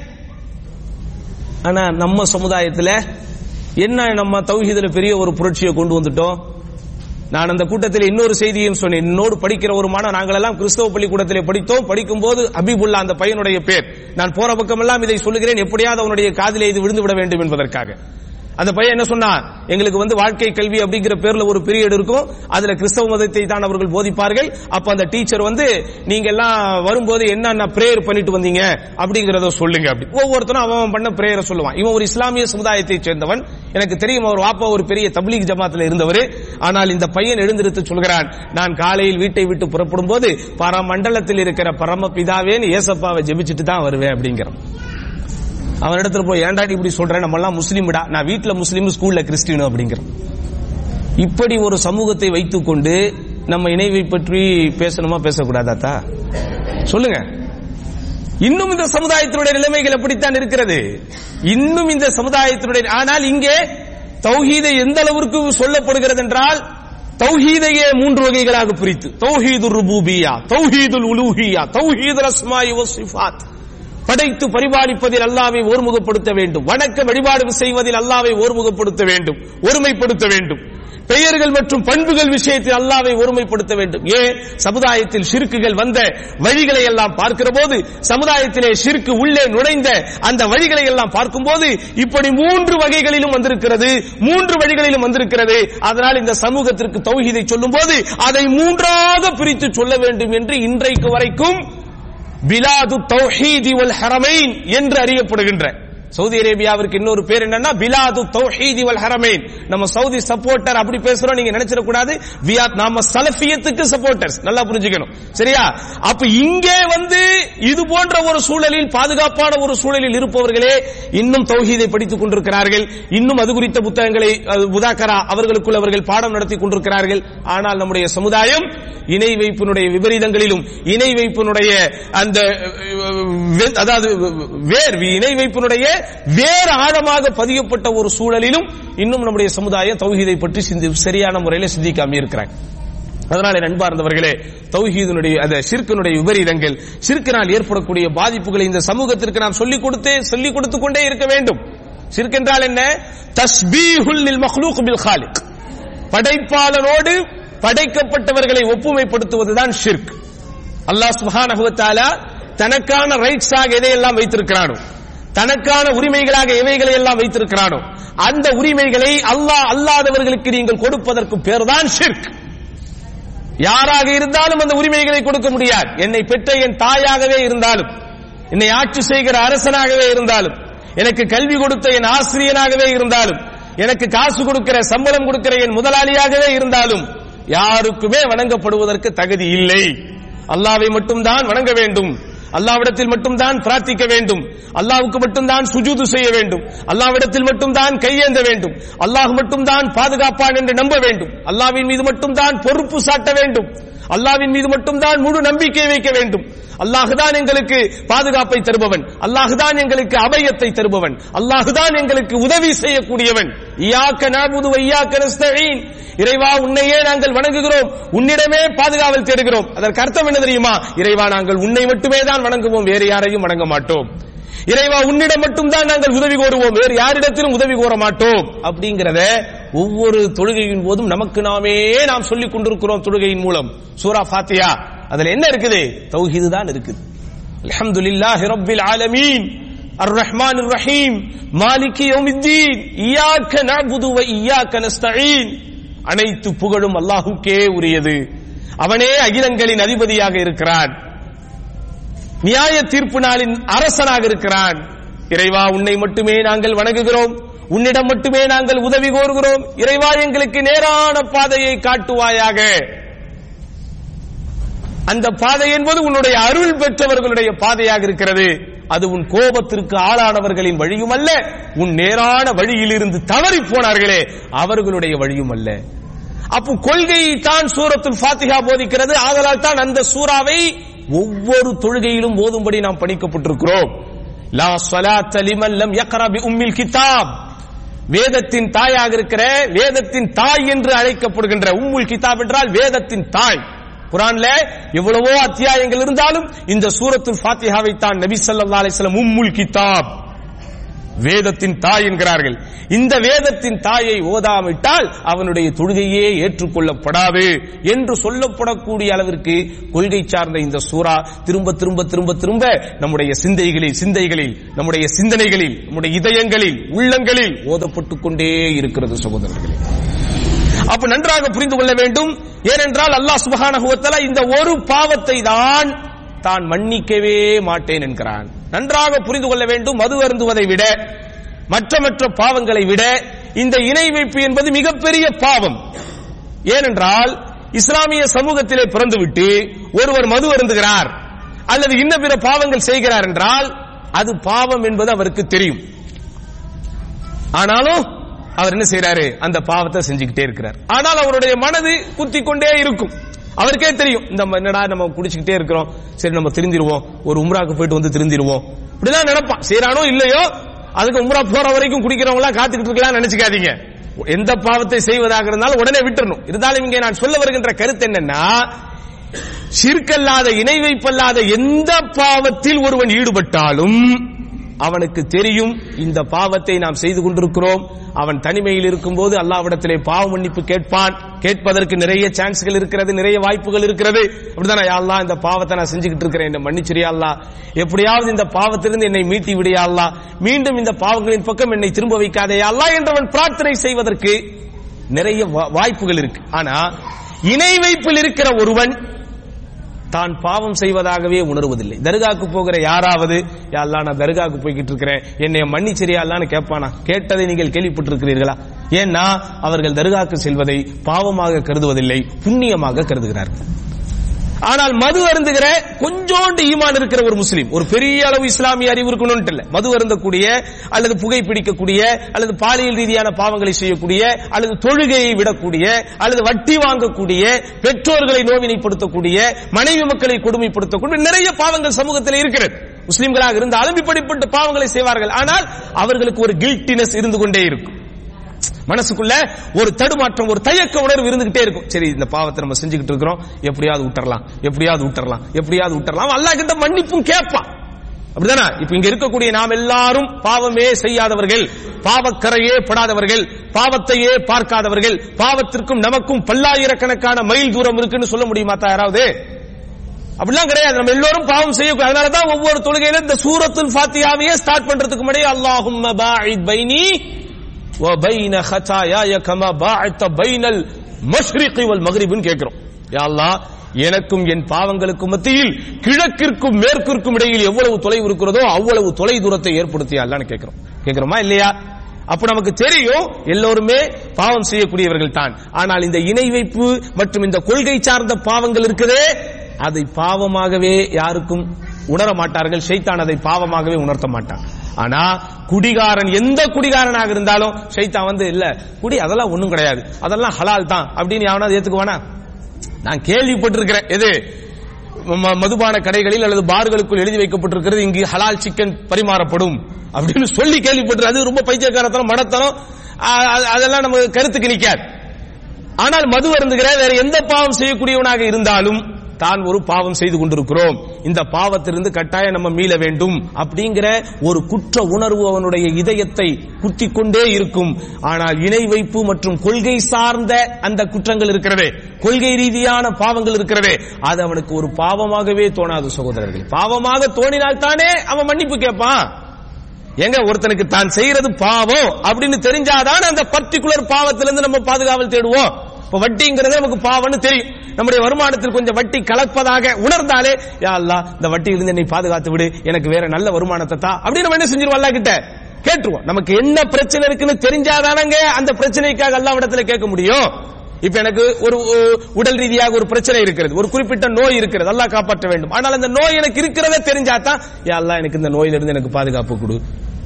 ஆனா நம்ம சமுதாயத்தில் என்ன, நம்ம தௌஹீதுல பெரிய ஒரு புரட்சியை கொண்டு வந்துட்டோம். நான் அந்த கூட்டத்தில் இன்னொரு செய்தியும் சொன்னேன். என்னோடு படிக்கிற ஒரு மாணவன், நாங்கள் எல்லாம் கிறிஸ்தவ பள்ளிக்கூடத்திலே படித்தோம். படிக்கும் போது ஹபீபுல்லா அந்த பையனுடைய பேர். நான் போற பக்கமெல்லாம் இதை சொல்லுகிறேன், எப்படியாவது அவனுடைய காதிலே இது விழுந்து விட வேண்டும் என்பதற்காக. அந்த பையன் என்ன சொன்னா, எங்களுக்கு வந்து வாழ்க்கை கல்வி அப்படிங்கிற பேர்ல ஒரு பீரியட் இருக்கும், அதுல கிறிஸ்தவ மதத்தை தான் அவர்கள் போதிப்பார்கள். அப்ப அந்த டீச்சர் வந்து, நீங்க எல்லாம் வரும்போது என்னென்ன பிரேயர் பண்ணிட்டு வந்தீங்க அப்படிங்கறத சொல்லுங்க அப்படி. ஒவ்வொருத்தரும் அவன் பண்ண பிரேயரை சொல்லுவான். இவன் ஒரு இஸ்லாமிய சமுதாயத்தை சேர்ந்தவன், எனக்கு தெரியும் அவர் வாப்பா ஒரு பெரிய தப்லீக் ஜமாத்துல இருந்தவர். ஆனால் இந்த பையன் எழுந்திருத்து சொல்கிறான், நான் காலையில் வீட்டை விட்டு புறப்படும் போது பரமண்டலத்தில் இருக்கிற பரமபிதாவேன்னு ஏசப்பாவை ஜெபிச்சுட்டு தான் வருவேன் அப்படிங்கிறான். அவன் இடத்துல போய், ஏன்டா இப்படி சொல்றேன், நம்ம எல்லாம் முஸ்லீம்டா, நான் வீட்டுல முஸ்லீம் ஸ்கூல்ல கிறிஸ்டியன் அப்படிங்கிறான். இப்படி ஒரு சமூகத்தை வைத்துக் கொண்டு நம்ம இணைவை பற்றி பேசணுமா பேசக்கூடாதா சொல்லுங்க. இன்னும் இந்த சமுதாயத்தினுடைய நிலைமைகள் எப்படித்தான் இருக்கிறது, இன்னும் இந்த சமுதாயத்தினுடைய. ஆனால் இங்கே தௌஹீதை எந்த அளவிற்கு சொல்லப்படுகிறது என்றால், தௌஹீதையே மூன்று வகைகளாக பிரித்து, தௌஹீதுர் ருபூபிய்யா, தௌஹீதுல் உலூஹிய்யா, தௌஹீதுல் அஸ்மாஇ வஸ் சிஃபாத். படைத்து பரிபாலிப்பதில் அல்லாஹ்வை ஒருமுகப்படுத்த வேண்டும், வணக்க வழிபாடு செய்வதில் அல்லாஹ்வை ஒருமுகப்படுத்த வேண்டும், ஒருமைப்படுத்த வேண்டும். பெயர்கள் மற்றும் பண்புகள் விஷயத்தில் அல்லாஹ்வை ஒருமைப்படுத்த வேண்டும். ஏன் சமுதாயத்தில் ஷிர்க்குகள் வந்த வழிகளை எல்லாம் பார்க்கிற போது, சமுதாயத்திலே ஷிர்க்கு உள்ளே நுழைந்த அந்த வழிகளை எல்லாம் பார்க்கும்போது, இப்படி மூன்று வகைகளிலும் வந்திருக்கிறது, மூன்று வழிகளிலும் வந்திருக்கிறது. அதனால் இந்த சமூகத்திற்கு தௌஹீதை சொல்லும் போது அதை மூன்றாக பிரித்து சொல்ல வேண்டும் என்று இன்றைக்கு வரைக்கும் பிலாது தௌஹீதி வல் ஹரமைன் என்று அறியப்படுகின்ற சவுதி அரேபியாவிற்கு இன்னொரு பேர் என்னன்னா பிலாது தௌஹீதி வல் ஹரமைன். நம்ம சவுதி சப்போர்ட்டர் அப்படி பேசுறோம் நீங்க நினைச்சிட கூடாது. நாம சலஃபியத்துக்கு சப்போர்ட்டர்ஸ், நல்லா புரிஞ்சுக்கணும், சரியா? அப்ப இங்கே வந்து இது போன்ற ஒரு சூழலில், பாதுகாப்பான ஒரு சூழலில் இருப்பவர்களே இன்னும் தௌஹீதை படித்துக் கொண்டிருக்கிறார்கள். இன்னும் அது குறித்த புத்தகங்களை முதாக்கரா அவர்களுக்குள் அவர்கள் பாடம் நடத்தி கொண்டிருக்கிறார்கள். ஆனால் நம்முடைய சமுதாயம் இணை வைப்பினுடைய விபரீதங்களிலும், இணை வைப்பினுடைய அந்த அதாவது வேர் இணை வைப்பினுடைய வேறு ஆழமாக பதியப்பட்ட ஒரு சூழலிலும் இன்னும் நம்முடைய சமுதாயம் தௌஹீதை பற்றி சரியான முறையில் சிந்திக்காம இருக்கிறாங்க. அதனால அன்பார்ந்தவர்களே, தௌஹீதுனுடைய அந்த ஷிர்க்கினுடைய விபரீதங்கள், ஷிர்க்கினால் ஏற்படக்கூடிய பாதிப்புகளை இந்த சமூகத்திற்கு நாம் சொல்லிக் கொடுத்து சொல்லிக் கொடுத்துக் கொண்டே இருக்க வேண்டும். ஷிர்க் என்றால் என்ன? தஸ்பீஹுல் லில் மக்லூக் பில் காலிக், படைப்பாளனோடு படைக்கப்பட்டவர்களை ஒப்புமைப்படுத்துவதுதான் ஷிர்க். அல்லாஹ் சுப்ஹானஹு வ தஆலா தனக்கான ரைட்ஸாக எதையெல்லாம் வைத்திருக்கிறானோ, தனக்கான உரிமைகளாக எவைகளை எல்லாம் வைத்திருக்கிறானோ, அந்த உரிமைகளை அல்லாஹ் அல்லாதவர்களுக்கு நீங்கள் கொடுப்பதற்கு பேர்தான் ஷிர்க். யாராக இருந்தாலும் அந்த உரிமைகளை கொடுக்க முடியாது. என்னை பெற்ற என் தாயாகவே இருந்தாலும், என்னை ஆட்சி செய்கிற அரசனாகவே இருந்தாலும், எனக்கு கல்வி கொடுத்த என் ஆசிரியனாகவே இருந்தாலும், எனக்கு காசு கொடுக்கிற சம்பளம் கொடுக்கிற என் முதலாளியாகவே இருந்தாலும் யாருக்குமே வணங்கப்படுவதற்கு தகுதி இல்லை. அல்லாஹ்வை மட்டும்தான் வணங்க வேண்டும், அல்லாஹ்விடத்தில் மட்டும்தான் பிரார்த்திக்க வேண்டும், அல்லாஹ்வுக்கு மட்டும்தான் சுஜூது செய்ய வேண்டும், அல்லாஹ்விடத்தில் மட்டும்தான் கையேந்த வேண்டும், அல்லாஹ் மட்டும்தான் பாதுகாப்பான் என்று நம்ப வேண்டும், அல்லாஹ்வின் மீது மட்டும்தான் பொறுப்பு சாட்ட வேண்டும், அல்லாஹ்வின் மீது மட்டும்தான் முழு நம்பிக்கை வைக்க வேண்டும். அல்லாஹ்தான் எங்களுக்கு பாதுகாப்பை தருபவன், அல்லாஹ்தான் எங்களுக்கு அபயத்தை தருபவன், அல்லாஹ்தான் எங்களுக்கு உதவி செய்யக்கூடியவன். இய்யாக நஅபுது வ இய்யாக நஸ்தஈன், இறைவா உன்னையே நாங்கள் வணங்குகிறோம், உன்னிடமே பாதுகாவல் தேடுகிறோம். அதற்கு அர்த்தம் என்ன தெரியுமா? இறைவா நாங்கள் உன்னை மட்டுமே தான் வணங்குவோம், வேறு யாரையும் வணங்க மாட்டோம். இறைவா உன்னிடம் மட்டும்தான் நாங்கள் உதவி கோருவோம், வேறு யாரிடத்திலும் உதவி கோர மாட்டோம். அப்படிங்கிறத ஒவ்வொரு தொழுகையின் போதும் நமக்கு நாமே நாம் சொல்லிக் கொண்டிருக்கிறோம். தொழுகையின் மூலம் சூரா ஃபாத்திஹா, அதுல என்ன இருக்குது? தௌஹீது தான் இருக்குது. அல்ஹம்துலில்லாஹி ரப்பில் ஆலமீன் அர் ரஹ்மானிர் ரஹீம் மாலிகி யௌமித்தீன் இய்யாக நஅபுது வ இய்யாக நஸ்தஈன். அனைத்து புகழும் அல்லாஹ்வுக்கே உரியது. அவனே அகிலங்களின் அதிபதியாக இருக்கிறான், நியாய தீர்ப்பு நாளின் அரசனாக இருக்கிறான். இறைவா உன்னை மட்டுமே நாங்கள் வணங்குகிறோம், உன்னிடம் மட்டுமே நாங்கள் உதவி கோருகிறோம். இறைவா எங்களுக்கு நேரான பாதையை காட்டுவாயாக. அந்த பாதை என்பது உன்னுடைய அருள் பெற்றவர்களுடைய பாதையாக இருக்கிறது. அது உன் கோபத்திற்கு ஆளானவர்களின் வழியும் அல்ல, உன் நேரான வழியிலிருந்து தவறி போனார்களே அவர்களுடைய வழியும் அல்ல. அப்போ கொள்கையை தான் சூரத்துல் ஃபாத்திஹா போதிக்கிறது. ஆதலால் தான் அந்த சூராவை ஒவ்வொரு தொழுகையிலும் ஓதும்படி நாம் பணிக்கப்பட்டிருக்கிறோம். லா ஸலாத்த லிமன் லம் யக்ரா பி உம்மில் கிதாப், வேதத்தின் தாயாக இருக்கிற, வேதத்தின் தாய் என்று அழைக்கப்படுகின்ற உம்முல் கிதாப் என்றால் வேதத்தின் தாய், குர்ஆன்ல எவ்வளவோ அத்தியாயங்கள் இருந்தாலும் இந்த சூரத்துல் ஃபாத்திஹாவை தான் நபி ஸல்லல்லாஹு அலைஹி வஸல்லம் உம்முல் கிதாப், வேதத்தின் தாய் என்கிறார்கள். இந்த வேதத்தின் தாயை ஓதாவிட்டால் அவனுடைய தொழுகையே ஏற்றுக்கொள்ளப்படாது என்று சொல்லப்படக்கூடிய அளவிற்கு கொள்கை சார்ந்த இந்த சூரா திரும்ப திரும்ப திரும்ப திரும்ப நம்முடைய சிந்தைகளில் சிந்தைகளில் நம்முடைய சிந்தனைகளில் நம்முடைய இதயங்களில் உள்ளங்களில் ஓதப்பட்டுக் கொண்டே இருக்கிறது சகோதரர்களே. அப்ப நன்றாக புரிந்து கொள்ள வேண்டும். ஏனென்றால் அல்லாஹ் சுப்ஹானஹு வ தஆலா இந்த ஒரு பாவத்தை தான் தான் மன்னிக்கவே மாட்டேன் என்கிறான். நன்றாக புரிந்து கொள்ள வேண்டும். மது அருந்துவதை விட மற்ற மற்ற பாவங்களை விட இந்த இணை வைப்பு என்பது மிகப்பெரிய பாவம். ஏனென்றால் இஸ்லாமிய சமூகத்திலே பிறந்துவிட்டு ஒருவர் மது அருந்துகிறார் அல்லது இன்ன பிற பாவங்கள் செய்கிறார் என்றால் அது பாவம் என்பது அவருக்கு தெரியும். ஆனாலும் அவர் என்ன செய்யறாரு? அந்த பாவத்தை செஞ்சுக்கிட்டே இருக்கிறார். ஆனால் அவருடைய மனது குத்திக் கொண்டே இருக்கும். அவருக்கே தெரியும், இந்த என்னடா நம்ம குடிச்சுக்கிட்டே இருக்கிறோம், சரி நம்ம திருந்திருவோம், ஒரு உம்ராக்கு போயிட்டு வந்து திருந்திருவோம், இப்படிதான் நினைப்பான். செய்யறானோ இல்லையோ, அதுக்கு உம்ரா போற வரைக்கும் குடிக்கிறவங்களா காத்துக்கிட்டு இருக்கலாம் நினைச்சுக்காதீங்க. எந்த பாவத்தை செய்வதாக இருந்தாலும் உடனே விட்டுறணும். இருந்தாலும் இங்கே நான் சொல்ல வருகின்ற கருத்து என்னன்னா, ஷிர்கல்லாத இணை வைப்பல்லாத எந்த பாவத்தில் ஒருவன் ஈடுபட்டாலும் அவனுக்கு தெரியும் இந்த பாவத்தை நாம் செய்து கொண்டிருக்கிறோம். அவன் தனிமையில் இருக்கும்போது அல்லாஹ்விடத்திலே பாவ மன்னிப்பு கேட்பான். கேட்பதற்கு நிறைய சான்ஸ்கள் இருக்கிறது, நிறைய வாய்ப்புகள் இருக்கிறது. அப்படிதானே, யா அல்லாஹ் இந்த பாவத்தை நான் செஞ்சுக்கிட்டு இருக்கிறேன், என்ன மன்னிச்சிரியா அல்லாஹ், எப்படியாவது இந்த பாவத்திலிருந்து என்னை மீட்டி விடியா அல்லாஹ், மீண்டும் இந்த பாவங்களின் பக்கம் என்னை திரும்ப வைக்காதே யா அல்லாஹ் என்றவன் பிரார்த்தனை செய்வதற்கு நிறைய வாய்ப்புகள் இருக்கு. ஆனா இணை வைப்பில் இருக்கிற ஒருவன் தான் பாவம் செய்வதாகவே உணர்வதில்லை. தர்காவுக்கு போகிற யாராவது யா அல்லாஹ் நான் தர்காவுக்கு போய்கிட்டு இருக்கிறேன், என்னை மன்னிச்சிரியா அல்லாஹ்னு கேட்பானா? கேட்டதை நீங்கள் கேள்விப்பட்டிருக்கிறீர்களா? ஏன்னா அவர்கள் தர்காவுக்கு செல்வதை பாவமாக கருதுவதில்லை, புண்ணியமாக கருதுகிறார்கள். ஆனால் மது அருந்துகிற கொஞ்சோண்டு ஈமான் இருக்கிற ஒரு முஸ்லீம், ஒரு பெரிய அளவு இஸ்லாமிய அறிவு இருக்கணும்னு இல்ல, மது அருந்தக்கூடிய அல்லது புகை பிடிக்கக்கூடிய அல்லது பாலியல் ரீதியான பாவங்களை செய்யக்கூடிய அல்லது தொழுகையை விடக்கூடிய அல்லது வட்டி வாங்கக்கூடிய, பெற்றோர்களை நோவினைப்படுத்தக்கூடிய, மனைவி மக்களை கொடுமைப்படுத்தக்கூடிய நிறைய பாவங்கள் சமூகத்தில் இருக்கிறது. முஸ்லிம்களாக இருந்தாலும் இப்படிப்பட்ட பாவங்களை செய்வார்கள். ஆனால் அவர்களுக்கு ஒரு கில்ட்டினஸ் இருந்து கொண்டே இருக்கும். மனசுக்குள்ள ஒரு தடுமாற்றம், ஒரு தயக்க உணர்வு இருந்துகிட்டே இருக்கும். சரி, இந்த பாவத்தை நம்ம செஞ்சுக்கிட்டு இருக்கிறோம், எப்படியாவது விட்டுறலாம் எப்படியாவது விட்டுறலாம் எப்படியாவது விட்டுறலாம் அல்லாஹ் கிட்ட மன்னிப்பும் கேட்பான். அப்படிதானே? இப்ப இங்க இருக்கக்கூடிய நாம் எல்லாரும் பாவமே செய்யாதவர்கள், பாவக்கரையே படாதவர்கள், பாவத்தையே பார்க்காதவர்கள். பாவத்திற்கும் நமக்கும் பல்லாயிரக்கணக்கான மைல் தூரம் இருக்குன்னு சொல்ல முடியுமா யாராவது? அப்படிலாம் கிடையாது. நம்ம எல்லாரும் பாவம் செய்யக்கூடாது. அதனாலதான் ஒவ்வொரு தொழுகையில இந்த சூரத்துல் ஃபாத்திஹாவையே ஸ்டார்ட் பண்றதுக்கு முன்னாடி அல்லாஹும்ம பாஇத் பைனி வ பைன ஹதாயாய கமா பாஅத்த பைனல் மஷ்ரிகி வல் மக்ரிப்னு கேக்குறோம். யா அல்லாஹ், எனக்கும் என் பாவங்களுக்கும் மத்தியில் கிழக்கிற்கும் மேற்கிற்கும் இடையில் எவ்வளவு தொலைவு இருக்கிறதோ அவ்வளவு தொலை தூரத்தை ஏற்படுத்தியா அல்லாஹ்னு கேக்குறோம். கேக்குறோமா இல்லையா? அப்ப நமக்கு தெரியும் எல்லோருமே பாவம் செய்யக்கூடியவர்கள் தான். ஆனால் இந்த இணை வைப்பு மற்றும் இந்த கொள்கை சார்ந்த பாவங்கள் இருக்குதே, அதை பாவமாகவே யாருக்கும் உணர மாட்டார்கள். ஷைத்தான் அதை பாவமாகவே உணர்த்த மாட்டான். ஆனா குடிகாரன், எந்த குடிகாரனாக இருந்தாலும் ஷைத்தான் வந்து இல்ல குடி அதெல்லாம் ஒண்ணும் கிடையாது, அதெல்லாம் ஹலால் தான் அப்படின்னு எவனாவது ஏத்துக்குவானா? நான் கேள்விப்பட்டிருக்கிறேன். எது மதுபான கடைகளில் அல்லது பார்களுக்குள் எழுதி வைக்கப்பட்டிருக்கிறது இங்கு ஹலால் சிக்கன் பரிமாறப்படும் அப்படின்னு சொல்லி கேள்விப்பட்டிருக்க. அது ரொம்ப பைத்தியக்காரத்தனம், மடத்தனம், அதெல்லாம் நம்ம கருத்துக்கு நிக்காது. ஆனால் மது அருந்துகிற வேற எந்த பாவம் செய்யக்கூடியவனாக இருந்தாலும் தான் ஒரு பாவம் செய்து கொண்டிருக்கிறோம், இந்த பாவத்திலிருந்து கட்டாயம் நம்ம மீள வேண்டும் அப்படிங்கிற ஒரு குற்ற உணர்வு அவனுடைய இதயத்தை குத்திக் கொண்டே இருக்கும். ஆனால் இணை வைப்பு மற்றும் கொள்கை சார்ந்த அந்த குற்றங்கள் இருக்கிறதே, கொள்கை ரீதியான பாவங்கள் இருக்கிறதே, அது அவனுக்கு ஒரு பாவமாகவே தோணாது சகோதரர்கள். பாவமாக தோணினால் தானே அவன் மன்னிப்பு கேட்பான். எங்க ஒருத்தனுக்கு தான் செய்யறது பாவம் அப்படின்னு தெரிஞ்சாதான் அந்த பர்டிகுலர் பாவத்திலிருந்து நம்ம பாதுகாவல் தேடுவோம். இப்ப வட்டிங்கிறது நமக்கு பாவம்னு தெரியும், நம்முடைய வருமானத்தில் கொஞ்சம் வட்டி கலப்பதாக உணர்ந்தாலே யா அல்லாஹ் இந்த வட்டியிலிருந்து என்னை பாதுகாத்து விடு, எனக்கு வேற நல்ல வருமானத்தை தா அப்படின்னு நம்ம என்ன செஞ்சிருவோம்? அல்லாஹ் கிட்ட கேட்டுருவோம். நமக்கு என்ன பிரச்சனை இருக்குன்னு தெரிஞ்சாதானங்க அந்த பிரச்சனைக்காக அல்லாஹ்விடத்துல கேட்க முடியும். இப்ப எனக்கு ஒரு உடல் ரீதியாக ஒரு பிரச்சனை இருக்கிறது, ஒரு குறிப்பிட்ட நோய் இருக்கிறது, அல்லாஹ் காப்பாற்ற வேண்டும். ஆனால் அந்த நோய் எனக்கு இருக்கிறதே தெரிஞ்சாதான் யா அல்லாஹ் எனக்கு இந்த நோயிலிருந்து எனக்கு பாதுகாப்பு கொடு.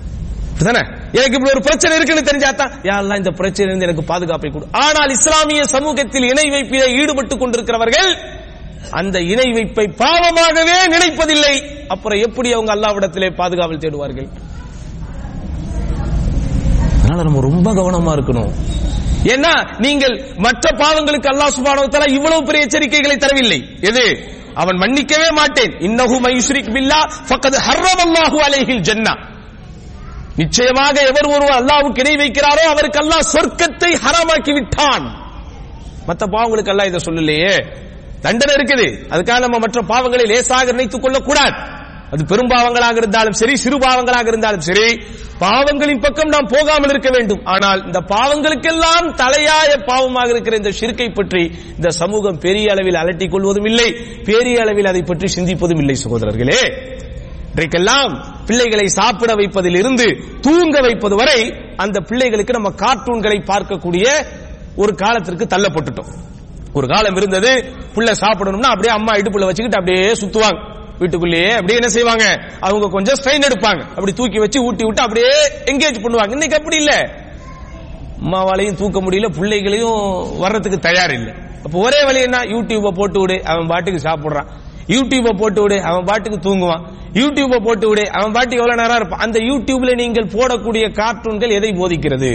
எனக்கு இப்படி ஒரு பிரச்சனை இருக்குன்னு தெரிஞ்சாதான் யா அல்லாஹ் இந்த பிரச்சனையிலிருந்து எனக்கு பாதுகாப்பை கொடு. ஆனால் இஸ்லாமிய சமூகத்தில் இணை வைப்பிலே ஈடுபட்டுக் கொண்டிருக்கிறவர்கள் அந்த இணை வைப்பை பாவமாகவே நினைப்பதில்லை. அப்புறம் எப்படி அவங்க அல்லாஹ்விடத்திலே பாதுகாவல் தேடுவார்கள்? அதனால நம்ம ரொம்ப கவனமா இருக்கணும். ஏன்னா நீங்கள் மற்ற பாவங்களுக்கு அல்லாஹ் சுப்ஹானஹு வ தஆலா இவ்வளவு பெரிய எச்சரிக்கைகளை தரவில்லை. எது? அவன் மன்னிக்கவே மாட்டேன். இன்னஹு மயுஷ்ரிக் பில்லாஹ் ஃபக்கத் ஹர்ரமல்லாஹு அலைஹில் ஜன்னah. நிச்சயமாக எவர் ஒருவர் அல்லாஹ்வுக்கு இணை வைக்கிறாரோ அவருக்கு அல்லாஹ் சொர்க்கத்தை ஹராமாக்கி விட்டான். மற்ற பாவங்களுக்கு அல்லாஹ் இதை சொல்லலையே, தண்டனை இருக்குது. அதுக்காக நம்ம மற்ற பாவங்களை லேசாக நினைத்துக் கொள்ள கூடாது. அது பெரும் பாவங்களாக இருந்தாலும் சரி, சிறு பாவங்களாக இருந்தாலும் சரி, பாவங்களின் பக்கம் நாம் போகாமல் இருக்க வேண்டும். ஆனால் இந்த பாவங்களுக்கெல்லாம் தலையாய பாவமாக இருக்கிற இந்த ஷிர்கை பற்றி இந்த சமூகம் பெரிய அளவில் அலட்டிக் கொள்வதும் இல்லை, பெரிய அளவில் அதை பற்றி சிந்திப்பதும் இல்லை. சகோதரர்களே, இன்றைக்கெல்லாம் பிள்ளைகளை சாப்பிட வைப்பதில் இருந்து தூங்க வைப்பது வரை அந்த பிள்ளைகளுக்கு நம்ம கார்ட்டூன்களை பார்க்கக்கூடிய ஒரு காலத்திற்கு தள்ளப்பட்டுட்டோம். ஒரு காலம் இருந்தது, புள்ள சாப்பிடணும்னா அப்படியே அம்மா இடுப்புல வச்சுக்கிட்டு அப்படியே சுத்துவாங்க வீட்டுக்குள்ளேயே. அப்படியே என்ன செய்வாங்க, அவங்க கொஞ்சம் ஸ்ட்ரெயின் எடுப்பாங்க, அப்படி தூக்கி வச்சு ஊட்டி விட்டு அப்படியே என்கேஜ் பண்ணுவாங்க. இன்னைக்கு அப்படி இல்ல, அம்மாவாலையும் தூக்க முடியல, பிள்ளைகளையும் வர்றதுக்கு தயார் இல்லை. அப்ப ஒரே வழி என்ன, யூடியூப போட்டு விடு, அவன் பாட்டுக்கு சாப்பிடுறான். யூடியூப போட்டு விடு, அவன் பாட்டுக்கு தூங்குவான். யூடியூப போட்டு விடு, அவன் பாட்டுக்கு எவ்வளவு நேரம் இருப்பான். அந்த யூடியூப்ல நீங்கள் போடக்கூடிய கார்ட்டூன்கள் எதை போதிக்கிறது?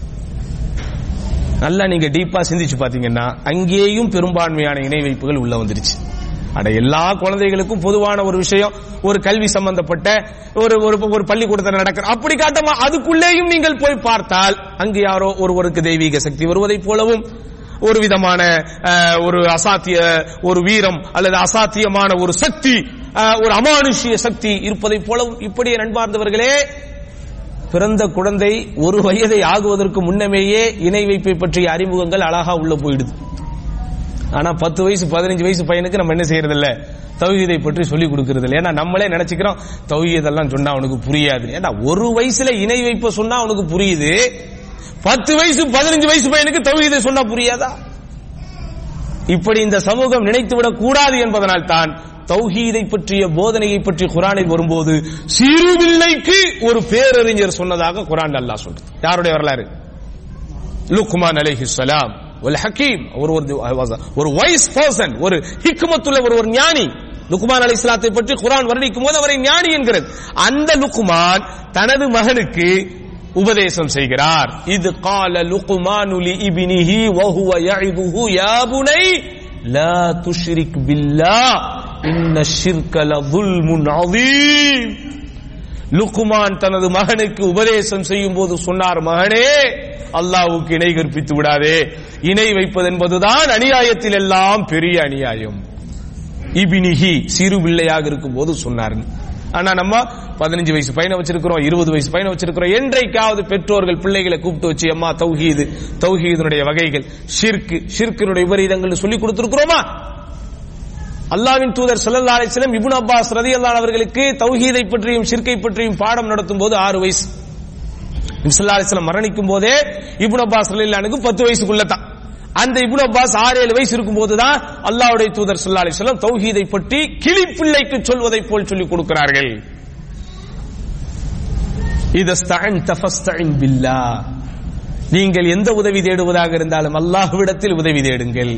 நல்லா நீங்க டீப்பா சிந்திச்சு பாத்தீங்கன்னா அங்கேயும் பெரும்பான்மையான இணை வைப்புகள் உள்ள வந்துருச்சு. அட எல்லா குழந்தைகளுக்கும் பொதுவான ஒரு விஷயம், ஒரு கல்வி சம்பந்தப்பட்ட ஒரு ஒரு பள்ளிக்கூடத்தில் நடக்கிற அப்படி காட்டமா, அதுக்குள்ளேயும் நீங்கள் போய் பார்த்தால் அங்கு யாரோ ஒருவருக்கு தெய்வீக சக்தி வருவதை போலவும், ஒரு விதமான ஒரு அசாத்திய ஒரு வீரம் அல்லது அசாத்தியமான ஒரு சக்தி, ஒரு அமானுஷ்ய சக்தி இருப்பதை போலவும், இப்படியே நண்பார்ந்தவர்களே, பிறந்த குழந்தை ஒரு வயதை ஆகுவதற்கு முன்னமேயே இணை வைப்பை பற்றிய அறிமுகங்கள் அழகா உள்ள போயிடுது. ஆனா பத்து வயசு பதினஞ்சு வயசு பையனுக்கு நம்ம என்ன செய்யறது இல்ல, தௌஹீதை பற்றி சொல்லிக் கொடுக்கிறது இல்லை. ஏன்னா நம்மளே நினைச்சுக்கிறோம் தௌஹீதெல்லாம் சொன்னா அவனுக்கு புரியாது. ஏன்னா ஒரு வயசுல இணை வைப்ப சொன்னா அவனுக்கு புரியுது, பத்து வயசு பதினஞ்சு வயசு பையனுக்கு தௌஹீதை சொன்னா புரியாதா? இப்படி இந்த சமூகம் நினைத்துவிடக் கூடாது என்பதனால் தான் தௌஹீதை பற்றிய போதனையை பற்றி குர்ஆனில் வரும்போது சிறுபிள்ளைக்கு ஒரு பேரறிஞர் சொன்னதாக குர்ஆன் அல்லாஹ் சொல்றார். யாருடைய வரலாறு? லுக்மான் அலைஹிஸ்ஸலாம் வல் ஹக்கீம், ஒரு ஒரு வைஸ் பர்சன், ஒரு ஹிக்மத்துள்ள ஒரு ஒரு ஞானி. லுக்மான் அலைஹிஸ்ஸலாத்தை பற்றி குர்ஆன் வர்ணிக்கும் போது அவரை ஞானி என்கிறது. அந்த லுக்மான் தனது மகனுக்கு உபதேசம் செய்கிறார். இது கால லுக்மானு லி இப்னிஹி வ ஹுவ யஇதுஹு யா புனை லா துஷ்ரிக் பில்லாஹ் இன்ன ஷிர்க லظுல்முன் அதீம். லுக்மான் தனது மகனுக்கு உபதேசம் செய்யும் போது சொன்னார், மகனே, அல்லாஹ்வுக்கு இணை கற்பித்து விடாதே, இணை வைப்பது என்பதுதான் அநியாயத்தில் எல்லாம் பெரிய அநியாயம். இப்னிஹி சிறு பிள்ளையாக இருக்கும் போது சொன்னார். ஆனா நம்ம பதினஞ்சு வயசு பையனை வச்சிருக்கிறோம், இருபது வயசு பையனை வச்சிருக்கிறோம். என்றைக்காவது பெற்றோர்கள் பிள்ளைகளை கூப்பிட்டு வச்சு அம்மா தௌஹீது, தௌஹீதுடைய வகைகள், ஷிர்க், ஷிர்க்கினுடைய விபரீதங்கள் சொல்லி கொடுத்திருக்கிறோமா? அல்லாஹ்வின் தூதர் ஸல்லல்லாஹு அலைஹி வஸல்லம் இப்னு அப்பாஸ் ரலியல்லாஹு அவர்களுக்கு தௌஹீதை பற்றியும் ஷிர்க்கை பற்றியும் பாடம் நடத்தும் போது ஆறு வயசு. நபி ஸல்லல்லாஹு அலைஹி வஸல்லம் மரணிக்கும் போதே இப்னு அப்பாஸ் ரலியல்லாஹு அன்ஹுக்கு பத்து வயசுக்குள்ள தான். அந்த இப்னு அப்பாஸ் ஆறு ஏழு வயசு இருக்கும் போதுதான் அல்லாஹ்வுடைய தூதர் ஸல்லல்லாஹு அலைஹி வஸல்லம் தௌஹீதை பற்றி கிளிப்பிள்ளைக்கு சொல்வதை போல் சொல்லிக் கொடுக்கிறார்கள். இதஸ்தஅன்த ஃபஸ்தஇன் பில்லாஹ், நீங்கள் எந்த உதவி தேடுவதாக இருந்தாலும் அல்லாஹ்விடத்தில் உதவி தேடுங்கள்.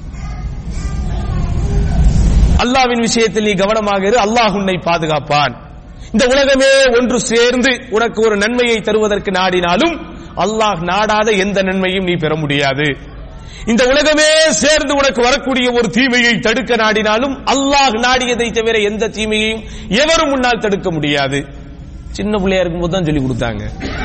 அல்லாஹ்வின் விஷயத்தில் நீ கவனமாக இரு, அல்லாஹ் உன்னை பாதுகாப்பான். இந்த உலகமே ஒன்று சேர்ந்து உனக்கு ஒரு நன்மையை தருவதற்கு நாடினாலும் அல்லாஹ் நாடாத எந்த நன்மையும் நீ பெற முடியாது. இந்த உலகமே சேர்ந்து உனக்கு வரக்கூடிய ஒரு தீமையை தடுக்க நாடினாலும் அல்லாஹ் நாடியதை தவிர எந்த தீமையையும் எவரும் முன்னால் தடுக்க முடியாது. சின்ன பிள்ளையா இருக்கும்போது தான் சொல்லி கொடுத்தாங்க.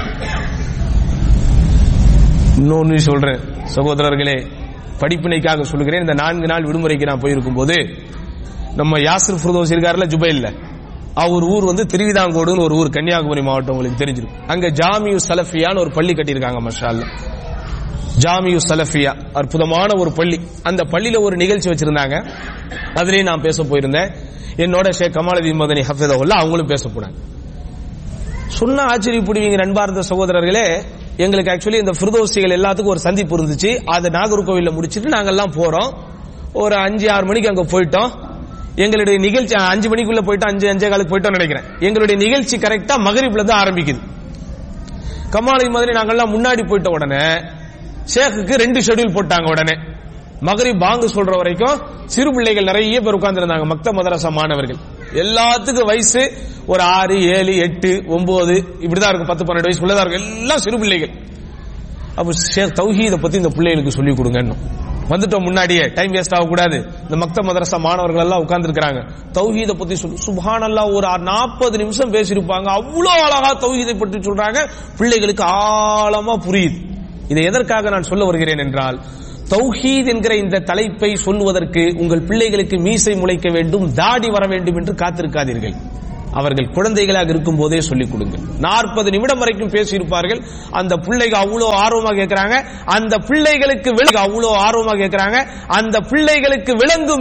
இன்னொன்னு சொல்றேன் சகோதரர்களே, படிப்பினைக்காக சொல்லுகிறேன். இந்த நான்கு நாள் விடுமுறைக்கு நான் போயிருக்கும் போது நம்ம யாசிர் ஃபிர்தௌஸ் இருக்காருல ஜுபைல்ல, அவர் ஊர் வந்து திருவிதாங்கோடுன்னு ஒரு ஊர், கன்னியாகுமரி மாவட்டம், உங்களுக்கு தெரிஞ்சிருக்கும். அங்க ஜாமியு சலஃபியான்னு ஒரு பள்ளி கட்டியிருக்காங்க. மாஷா அல்லாஹ், ஜாமியு சலஃபியா அற்புதமான ஒரு பள்ளி. அந்த பள்ளியில ஒரு நிகழ்ச்சி வச்சிருந்தாங்க, அதுலயும் நான் பேச போயிருந்தேன். என்னோட ஷேக் கமாலுதீன் மதனி ஹஃபிதஹுல்லாஹ் அவங்களும் பேச போனாங்க. சொன்ன ஆச்சரியப்படுவீங்க நண்பார்ந்த சகோதரர்களே. எங்களுக்கு ஆக்சுவலி இந்த ஃபிர்தௌசிகள் எல்லாத்துக்கும் ஒரு சந்திப்பு இருந்துச்சு. அதை நாகர்கோவில்ல முடிச்சிட்டு நாங்கெல்லாம் போறோம். ஒரு அஞ்சு ஆறு மணிக்கு அங்க போயிட்டோம். எங்களுடைய நிகழ்ச்சி அஞ்சு மணிக்குள்ள போயிட்டோம், அஞ்சு அஞ்சே காலுக்கு போயிட்டோம் நினைக்கிறேன். எங்களுடைய நிகழ்ச்சி கரெக்டா மகரிப்ல தான் ஆரம்பிக்குது. கமாலுதீன் மதனி நாங்கெல்லாம் முன்னாடி போயிட்ட உடனே ஷேக்குக்கு ரெண்டு ஷெட்யூல் போட்டாங்க. உடனே மகரிப் பாங்கு சொல்ற வரைக்கும் சிறு பிள்ளைகள் நிறைய பேர் உட்கார்ந்து இருந்தாங்க, மக்தப் மதரசா மாணவர்கள். எல்லாத்துக்கும் வயசு ஒரு ஆறு ஏழு எட்டு ஒன்பது இப்படிதான் இருக்கும், பத்து பன்னெண்டு வயசுக்குள்ளதான் இருக்கும், எல்லாம் சிறு பிள்ளைகள். அப்ப ஷேக் தௌஹீதை பத்தி இந்த பிள்ளைகளுக்கு சொல்லிக் கொடுங்க. வந்துட்டோம் முன்னாடியே, டைம் வேஸ்ட் ஆக கூடாது. இந்த மக்தப் மதரசா மாணவர்கள் எல்லாம் உட்கார்ந்து இருக்காங்க. தௌஹீதை பத்தி சொல்லு. சுப்ஹானல்லாஹ், ஒரு நாற்பது நிமிஷம் பேசியிருப்பாங்க. அவ்வளவு அழகா தௌஹீதை பற்றி சொல்றாங்க. பிள்ளைகளுக்கு ஆழமா புரியுது. இதை எதற்காக நான் சொல்ல வருகிறேன் என்றால், தௌஹீத் என்கிற இந்த தலைப்பை சொல்வதற்கு உங்கள் பிள்ளைகளுக்கு மீசை முளைக்க வேண்டும், தாடி வர வேண்டும் என்று காத்திருக்காதீர்கள். அவர்கள் குழந்தைகளாக இருக்கும் போதே சொல்லிக் கொடுங்க. நாற்பது நிமிடம் வரைக்கும் பேசியிருப்பார்கள். அந்த பிள்ளைகள் அவ்வளவு ஆர்வமாக கேட்கிறாங்க. அந்த பிள்ளைகளுக்கு விளங்க அவ்வளவு ஆர்வமாக கேட்கிறாங்க. அந்த பிள்ளைகளுக்கு விளங்கும்